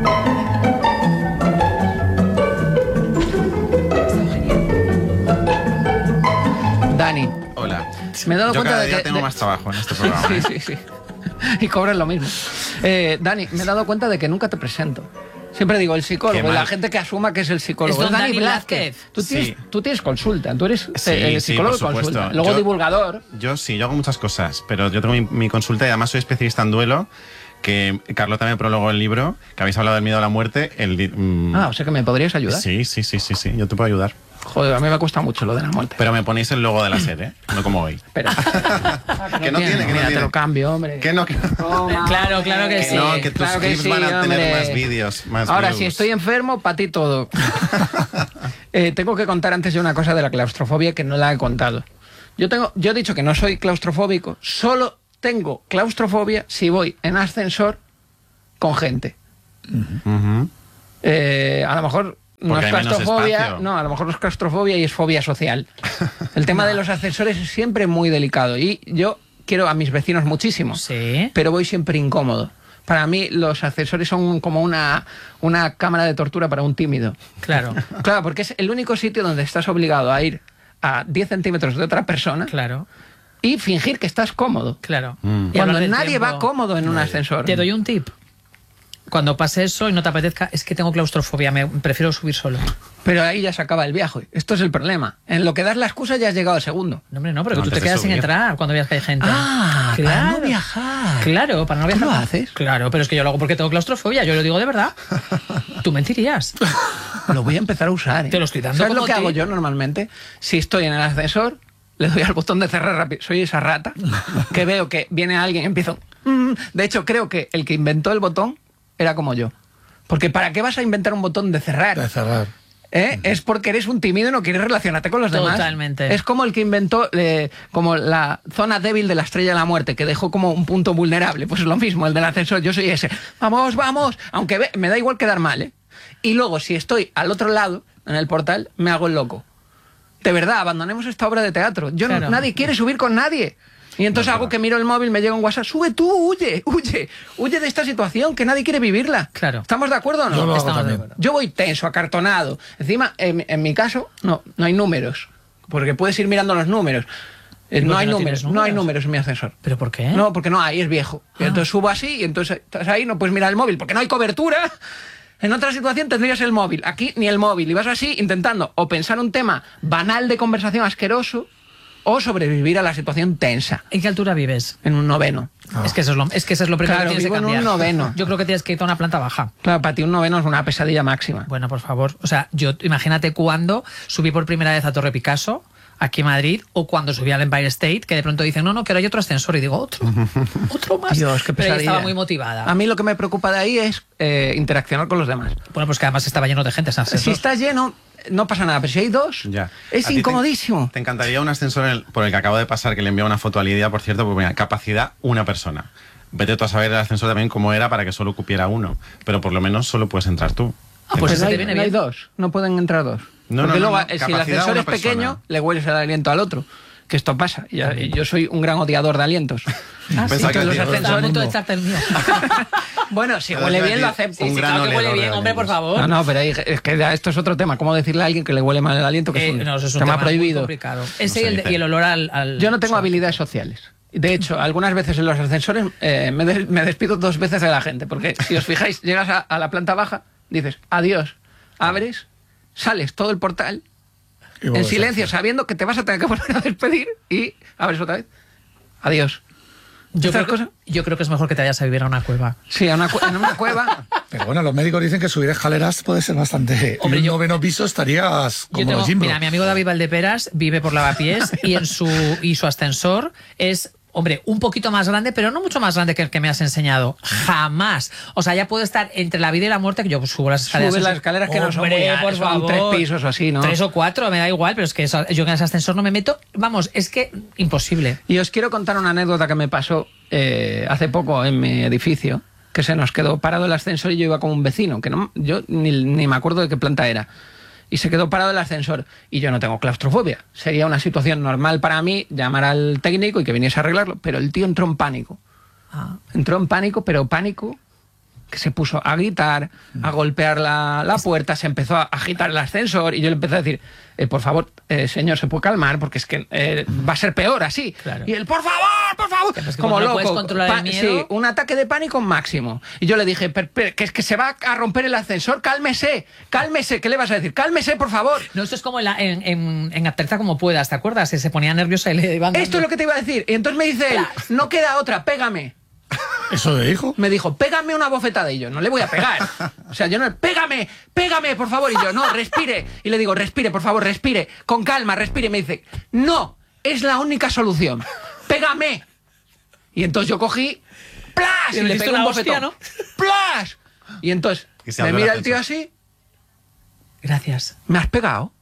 Dani, Hola. me he dado Yo cuenta cada de día que... tengo de- más trabajo en este programa. Sí, ¿eh? sí, sí. Y cobran lo mismo. Eh, Dani, me he dado cuenta de que nunca te presento. Siempre digo el psicólogo, Qué y la mal. gente que asuma que es el psicólogo. Es don Dani Blázquez. Tú, Sí. tienes, tú tienes consulta, tú eres Sí, eh, el sí, psicólogo por de consulta. supuesto. Luego Yo- divulgador. Yo sí, yo hago muchas cosas, pero yo tengo mi, mi consulta y además soy especialista en duelo, que Carlota me prologó el libro, que habéis hablado del miedo a la muerte. El, di- mm, Ah, o sea que me podrías ayudar. Sí, sí, sí, sí, sí, yo te puedo ayudar. Joder, a mí me cuesta mucho lo de la muerte. Pero me ponéis el logo de la serie, ¿eh? No como hoy. Espera. Que no tiene, que no Mira, te tiene. lo cambio, hombre. Que no, que no. Toma, Claro, claro que hombre. sí. no, que tus Claro que clips sí, van a tener hombre. más vídeos, más Ahora, views. si estoy enfermo, para ti todo. Eh, tengo que contar antes de una cosa de la claustrofobia que no la he contado. Yo, tengo, yo he dicho que no soy claustrofóbico, solo tengo claustrofobia si voy en ascensor con gente. Ujú. Eh, a lo mejor no Porque es hay menos claustrofobia, espacio. no, a lo mejor no es claustrofobia y es fobia social. El tema de los ascensores es siempre muy delicado y yo quiero a mis vecinos muchísimo, Sí. pero voy siempre incómodo. Para mí los ascensores son como una, una cámara de tortura para un tímido. Claro. Claro, porque es el único sitio donde estás obligado a ir a diez centímetros de otra persona. Claro. Y fingir que estás cómodo. Claro. Mm. Cuando nadie va cómodo en un ascensor. Te doy un tip. Cuando pase eso y no te apetezca, es que tengo claustrofobia, me prefiero subir solo. Pero ahí ya se acaba el viaje. Esto es el problema. En lo que das la excusa ya has llegado al segundo. No, hombre, no, pero no, que tú te quedas sin entrar cuando veas que hay gente. Ah, claro. Para no viajar. Claro, para no viajar. ¿Cómo lo haces? Claro, pero es que yo lo hago porque tengo claustrofobia, yo lo digo de verdad. Tú mentirías. Lo voy a empezar a usar, ¿eh? Te lo estoy dando. ¿Sabes como lo que ti? hago yo normalmente? Si estoy en el ascensor, le doy al botón de cerrar rápido. Soy esa rata que veo que viene alguien y empiezo... Mm. De hecho, creo que el que inventó el botón era como yo. Porque ¿para qué vas a inventar un botón de cerrar? De cerrar. ¿Eh? Es porque eres un tímido y no quieres relacionarte con los demás. Totalmente. Es como el que inventó eh, como la zona débil de la Estrella de la Muerte, que dejó como un punto vulnerable. Pues es lo mismo, el del ascensor. Yo soy ese. Vamos, vamos. Aunque ve, me da igual quedar mal, ¿eh? Y luego, si estoy al otro lado, en el portal, me hago el loco. De verdad, abandonemos esta obra de teatro. Yo Claro. no, nadie quiere subir con nadie. Y entonces hago que miro el móvil, me llega un WhatsApp, sube tú, huye, huye, huye de esta situación, que nadie quiere vivirla. Claro. ¿Estamos de acuerdo o no? Yo lo hago Estamos de también. acuerdo. Yo voy tenso, acartonado. Encima, en, en mi caso, no, no hay números. Porque puedes ir mirando los números. Eh, ¿Y por No qué hay no números, tienes no hay números? números en mi ascensor. ¿Pero por qué? No, porque no hay, es viejo. Y Ah. entonces subo así y entonces estás ahí, no puedes mirar el móvil porque no hay cobertura. En otra situación tendrías el móvil. Aquí ni el móvil. Y vas así intentando o pensar un tema banal de conversación asqueroso o sobrevivir a la situación tensa. ¿En qué altura vives? En un noveno. Es que eso es lo, es que eso es lo primero Claro, que tienes vivo que en un cambiar. noveno. Yo creo que tienes que ir a una planta baja. Claro, para ti un noveno es una pesadilla máxima. Bueno, por favor. O sea, yo imagínate cuando subí por primera vez a Torre Picasso, aquí en Madrid, o cuando subí al Empire State, que de pronto dicen, no, no, que ahora hay otro ascensor. Y digo, otro, otro más. Dios, qué Pero ella pesadilla. estaba muy motivada. A mí lo que me preocupa de ahí es eh, interaccionar con los demás. Bueno, pues que además estaba lleno de gente ese ascensor. Si está lleno, no pasa nada, pero si hay dos, Ya. es ¿A ti te- incomodísimo. Te, encantaría un ascensor en el- por el que acabo de pasar, que le envié una foto a Lidia, por cierto, porque mira, capacidad una persona. Vete tú a saber el ascensor también cómo era para que solo cupiera uno, pero por lo menos solo puedes entrar tú. Ah, pues Pero ese no te hay, viene no hay bien. dos, no pueden entrar dos. No, Porque no, no, luego, no, eh, si el capacidad ascensor una es pequeño, persona. le hueles el aliento al otro. Que esto pasa. Y, y yo soy un gran odiador de alientos. Ah, sí, Pensaba que que los decías ascensores. todo A el punto de mundo. echarte el mío. Bueno, si Pero huele iba a bien, lo decir, acepto. un Sí, gran claro que huele oledor de bien, hombre, por alientos. favor. No, no, pero ahí- es que ya esto es otro tema. ¿Cómo decirle a alguien que le huele mal el aliento? Que Eh, es un no, eso es un tema, tema muy prohibido. complicado. Ese se y, el, dice. y el olor al... al Yo no tengo sol. habilidades sociales. De hecho, algunas veces en los ascensores eh, me, des- me despido dos veces de la gente. Porque si os fijáis, llegas a, a la planta baja, dices adiós, abres, sales todo el portal Y en vuelves a silencio, hacer. sabiendo que te vas a tener que volver a despedir y abres otra vez. Adiós. Yo ¿Estas creo, que, cosas? yo creo que es mejor que te vayas a vivir a una cueva. Sí, a una cu- en una cueva. Pero bueno, los médicos dicen que subir escaleras puede ser bastante... Hombre, en un yo- noveno piso estarías Yo como tengo, los Jimbro. mira, mi amigo David Valdeperas vive por Lavapiés y en su y su ascensor es, hombre, un poquito más grande, pero no mucho más grande que el que me has enseñado. Jamás. O sea, ya puedo estar entre la vida y la muerte, que yo subo las escaleras. Subes las escaleras que no son Hombre, muy altas, por son favor. tres pisos o así, ¿no? Tres o cuatro, me da igual, pero es que eso- yo en ese ascensor no me meto. Vamos, es que imposible. Y os quiero contar una anécdota que me pasó eh, hace poco en mi edificio, que se nos quedó parado el ascensor y yo iba con un vecino, que no, yo ni, ni me acuerdo de qué planta era. Y se quedó parado el ascensor. Y yo no tengo claustrofobia. Sería una situación normal para mí llamar al técnico y que viniese a arreglarlo. Pero el tío entró en pánico. Ah. Entró en pánico, pero pánico que se puso a gritar, a golpear la, la puerta, se empezó a agitar el ascensor y yo le empecé a decir, eh, por favor, eh, señor, ¿se puede calmar? Porque es que eh, va a ser peor así. Claro. Y él, por favor, por favor, Pero es que como como no loco. puedes controlar el Pa- miedo. Sí, un ataque de pánico máximo. Y yo le dije, "Per- per- que es que se va a romper el ascensor, cálmese, cálmese, ¿qué le vas a decir? Cálmese, por favor. No, esto es como en, la- en, en, en Aterza como puedas, ¿te acuerdas? Que se ponía nerviosa y le iban Esto es lo que te iba a decir. Y entonces me dice él, no queda otra, pégame. ¿Eso de hijo? Me dijo, pégame una bofetada. Y yo, no le voy a pegar. O sea, yo no, pégame, pégame, por favor. Y yo, no, respire. Y le digo, respire, por favor, respire. Con calma, respire. Y me dice, no, es la única solución. Pégame. Y entonces yo cogí, ¡plas! Y Y, le le diste pegué un una hostia, bofetón. ¿no? ¡Plas! Y entonces Y se me abrió el mira el tío ascensor. así, Gracias. ¿me has pegado?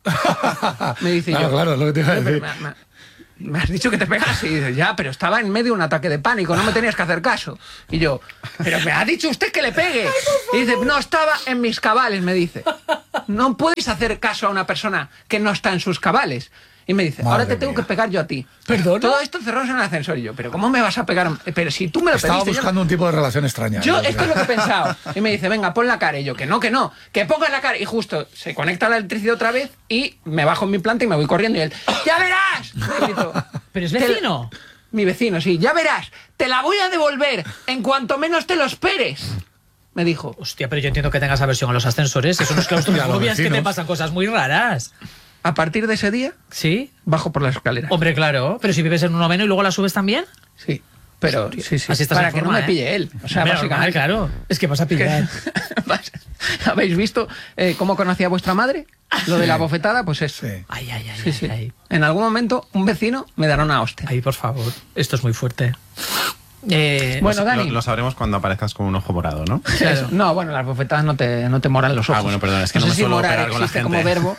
Me dice Claro, yo. claro, es lo que te iba a "Pero, decir. me- me- me has dicho que te pegas y dice, ya, pero estaba en medio de un ataque de pánico, no me tenías que hacer caso. Y yo, pero me ha dicho usted que le pegue. Y dice, no estaba en mis cabales, me dice. No puedes hacer caso a una persona que no está en sus cabales. Y me dice, Madre ahora te tengo mía. que pegar yo a ti. ¿Perdona? Todo esto cerrados en el ascensor. Y yo, ¿pero cómo me vas a pegar? Pero si tú me lo Estaba pediste. buscando yo... un tipo de relación extraña. Yo, yo esto es creo. lo que he pensado. Y me dice, venga, pon la cara. Y yo, que no, que no, que ponga la cara. Y justo se conecta la electricidad otra vez y me bajo en mi planta y me voy corriendo. Y él, ¡ya verás! Me grito, ¿Pero es vecino? mi vecino, sí, ya verás, te la voy a devolver en cuanto menos te lo esperes. Me dijo. Hostia, pero yo entiendo que tengas aversión a los ascensores. Eso no es claustrofobia, es que te pasan cosas muy raras. A partir de ese día, ¿sí? Bajo por las escaleras. Hombre, claro. Pero si vives en un noveno y luego la subes también. Sí. Pero sí, sí. Así estás para en que forma, no me ¿eh? pille él. O sea, Hombre, básicamente. claro. Es que vas a pillar. ¿Habéis visto eh, cómo conocía vuestra madre? Lo de la bofetada, pues eso. Sí. Ay, ay, ay, Sí, sí. ay, ay. En algún momento, un vecino me dará una hostia. Ay, por favor. Esto es muy fuerte. Eh, Bueno, Lo- Dani. Lo, sabremos cuando aparezcas con un ojo morado, ¿no? Eso. No, bueno, las bofetadas no te, no te moran los ojos. Ah, bueno, perdón, es que no sé me si suelo morar operar con la existe gente. como verbo.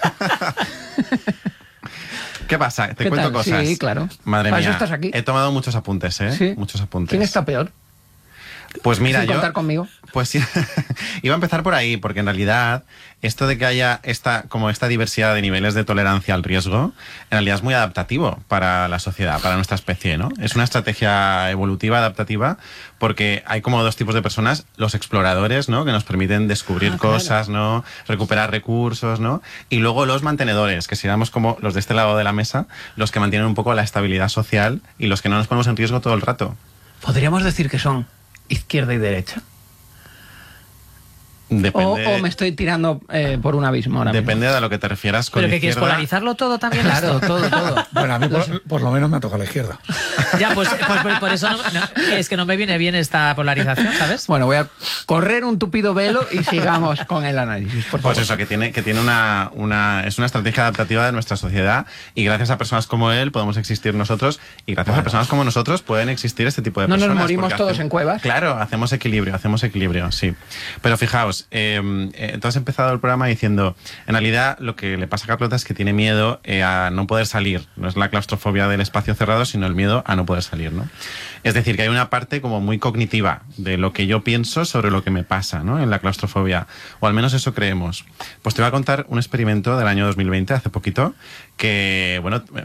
¿Qué pasa? Te ¿Qué cuento tal? cosas. Sí, claro. Madre Para eso mía. estás aquí. He tomado muchos apuntes, ¿eh? Sí. Muchos apuntes. ¿Quién está peor? Pues mira, Sin yo... contar conmigo. Pues sí, iba a empezar por ahí, porque en realidad esto de que haya esta, como esta diversidad de niveles de tolerancia al riesgo, en realidad es muy adaptativo para la sociedad, para nuestra especie, ¿no? Es una estrategia evolutiva, adaptativa, porque hay como dos tipos de personas, los exploradores, ¿no? Que nos permiten descubrir Ah, claro. cosas, ¿no? Recuperar recursos, ¿no? Y luego los mantenedores, que seríamos como los de este lado de la mesa, los que mantienen un poco la estabilidad social y los que no nos ponemos en riesgo todo el rato. Podríamos decir que son izquierda y derecha. O, Depende, o me estoy tirando eh, por un abismo ahora mismo. depende de a lo que te refieras con ¿Pero que quieres izquierda. polarizarlo todo también? Claro, esto? todo, todo. Bueno, a mí por, por lo menos me ha tocado la izquierda. Ya, pues, pues, pues por eso no, no, es que no me viene bien esta polarización, ¿sabes? Bueno, voy a correr un tupido velo y sigamos con el análisis, por favor. Pues eso, que tiene, que tiene una, una, es una estrategia adaptativa de nuestra sociedad y gracias a personas como él podemos existir nosotros y gracias a personas como nosotros pueden existir este tipo de No nos personas. morimos porque todos hacen- en cuevas. Claro, hacemos equilibrio, hacemos equilibrio, sí. Pero fijaos, eh, eh, tú has empezado el programa diciendo, en realidad lo que le pasa a Carlota es que tiene miedo eh, a no poder salir. No es la claustrofobia del espacio cerrado, sino el miedo a no poder salir, ¿no? Es decir, que hay una parte como muy cognitiva de lo que yo pienso sobre lo que me pasa, ¿no? En la claustrofobia, o al menos eso creemos. Pues te voy a contar un experimento del año dos mil veinte, hace poquito, que, bueno, eh,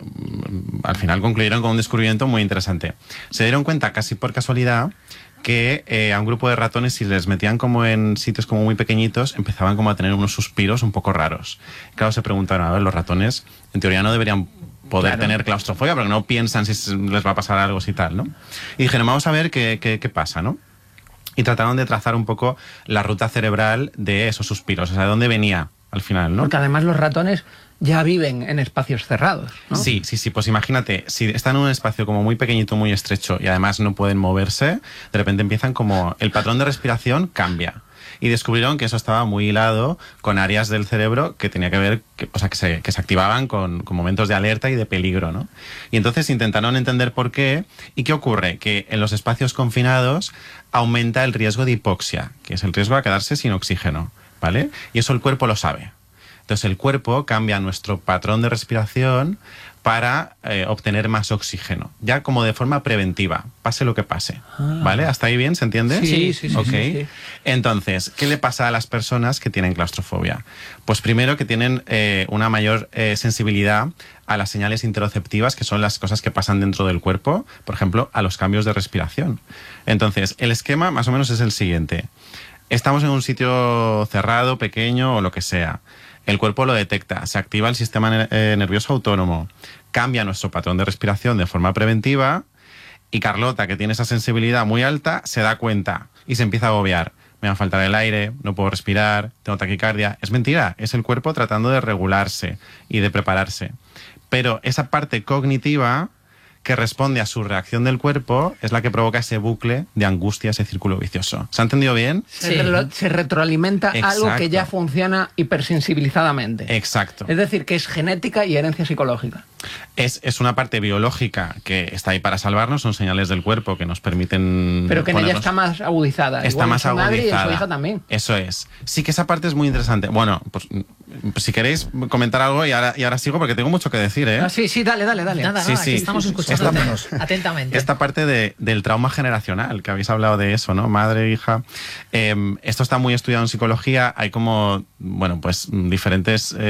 al final concluyeron con un descubrimiento muy interesante. Se dieron cuenta, casi por casualidad, que eh, a un grupo de ratones, si les metían como en sitios como muy pequeñitos, empezaban como a tener unos suspiros un poco raros. Claro, se preguntaron, a ver, los ratones en teoría no deberían poder Claro. tener claustrofobia, porque no piensan si les va a pasar algo, si tal, ¿no? Y dijeron, vamos a ver qué, qué, qué pasa, ¿no? Y trataron de trazar un poco la ruta cerebral de esos suspiros, o sea, de dónde venía al final, ¿no? Porque además los ratones ya viven en espacios cerrados, ¿no? Sí, sí, sí. Pues imagínate, si están en un espacio como muy pequeñito, muy estrecho y además no pueden moverse, de repente empiezan como... El patrón de respiración cambia. Y descubrieron que eso estaba muy hilado con áreas del cerebro que tenía que ver, que, o sea, que se, que se activaban con, con momentos de alerta y de peligro, ¿no? Y entonces intentaron entender por qué. ¿Y qué ocurre? Que en los espacios confinados aumenta el riesgo de hipoxia, que es el riesgo a quedarse sin oxígeno, ¿vale? Y eso el cuerpo lo sabe. Entonces el cuerpo cambia nuestro patrón de respiración para eh, obtener más oxígeno, ya como de forma preventiva, pase lo que pase. Ah. ¿Vale? ¿Hasta ahí bien? ¿Se entiende? Sí, sí, sí, Ok. sí, sí. Entonces, ¿qué le pasa a las personas que tienen claustrofobia? Pues primero que tienen eh, una mayor eh, sensibilidad a las señales interoceptivas, que son las cosas que pasan dentro del cuerpo, por ejemplo, a los cambios de respiración. Entonces, el esquema más o menos es el siguiente. Estamos en un sitio cerrado, pequeño o lo que sea. El cuerpo lo detecta, se activa el sistema ner- eh, nervioso autónomo, cambia nuestro patrón de respiración de forma preventiva y Carlota, que tiene esa sensibilidad muy alta, se da cuenta y se empieza a agobiar. Me va a faltar el aire, no puedo respirar, tengo taquicardia. Es mentira, es el cuerpo tratando de regularse y de prepararse. Pero esa parte cognitiva que responde a su reacción del cuerpo es la que provoca ese bucle de angustia, ese círculo vicioso. ¿Se ha entendido bien? Se, Sí. re- se retroalimenta algo Exacto. que ya funciona hipersensibilizadamente. Exacto. Es decir, que es genética y herencia psicológica. Es, es una parte biológica que está ahí para salvarnos, son señales del cuerpo que nos permiten... Pero que en ella ponernos- está más agudizada. Está Igual en más su madre y en agudizada. su hija también. Eso es. Sí que esa parte es muy interesante. Bueno, pues, pues si queréis comentar algo y ahora, y ahora sigo porque tengo mucho que decir, ¿eh? Ah, sí, sí, dale, dale, dale. Nada, Sí, nada, sí. que estamos Sí, sí, sí. escuchando Está- atentamente. Esta parte de, del trauma generacional, que habéis hablado de eso, ¿no? Madre, hija. Eh, esto está muy estudiado en psicología. Hay como, bueno, pues diferentes... eh,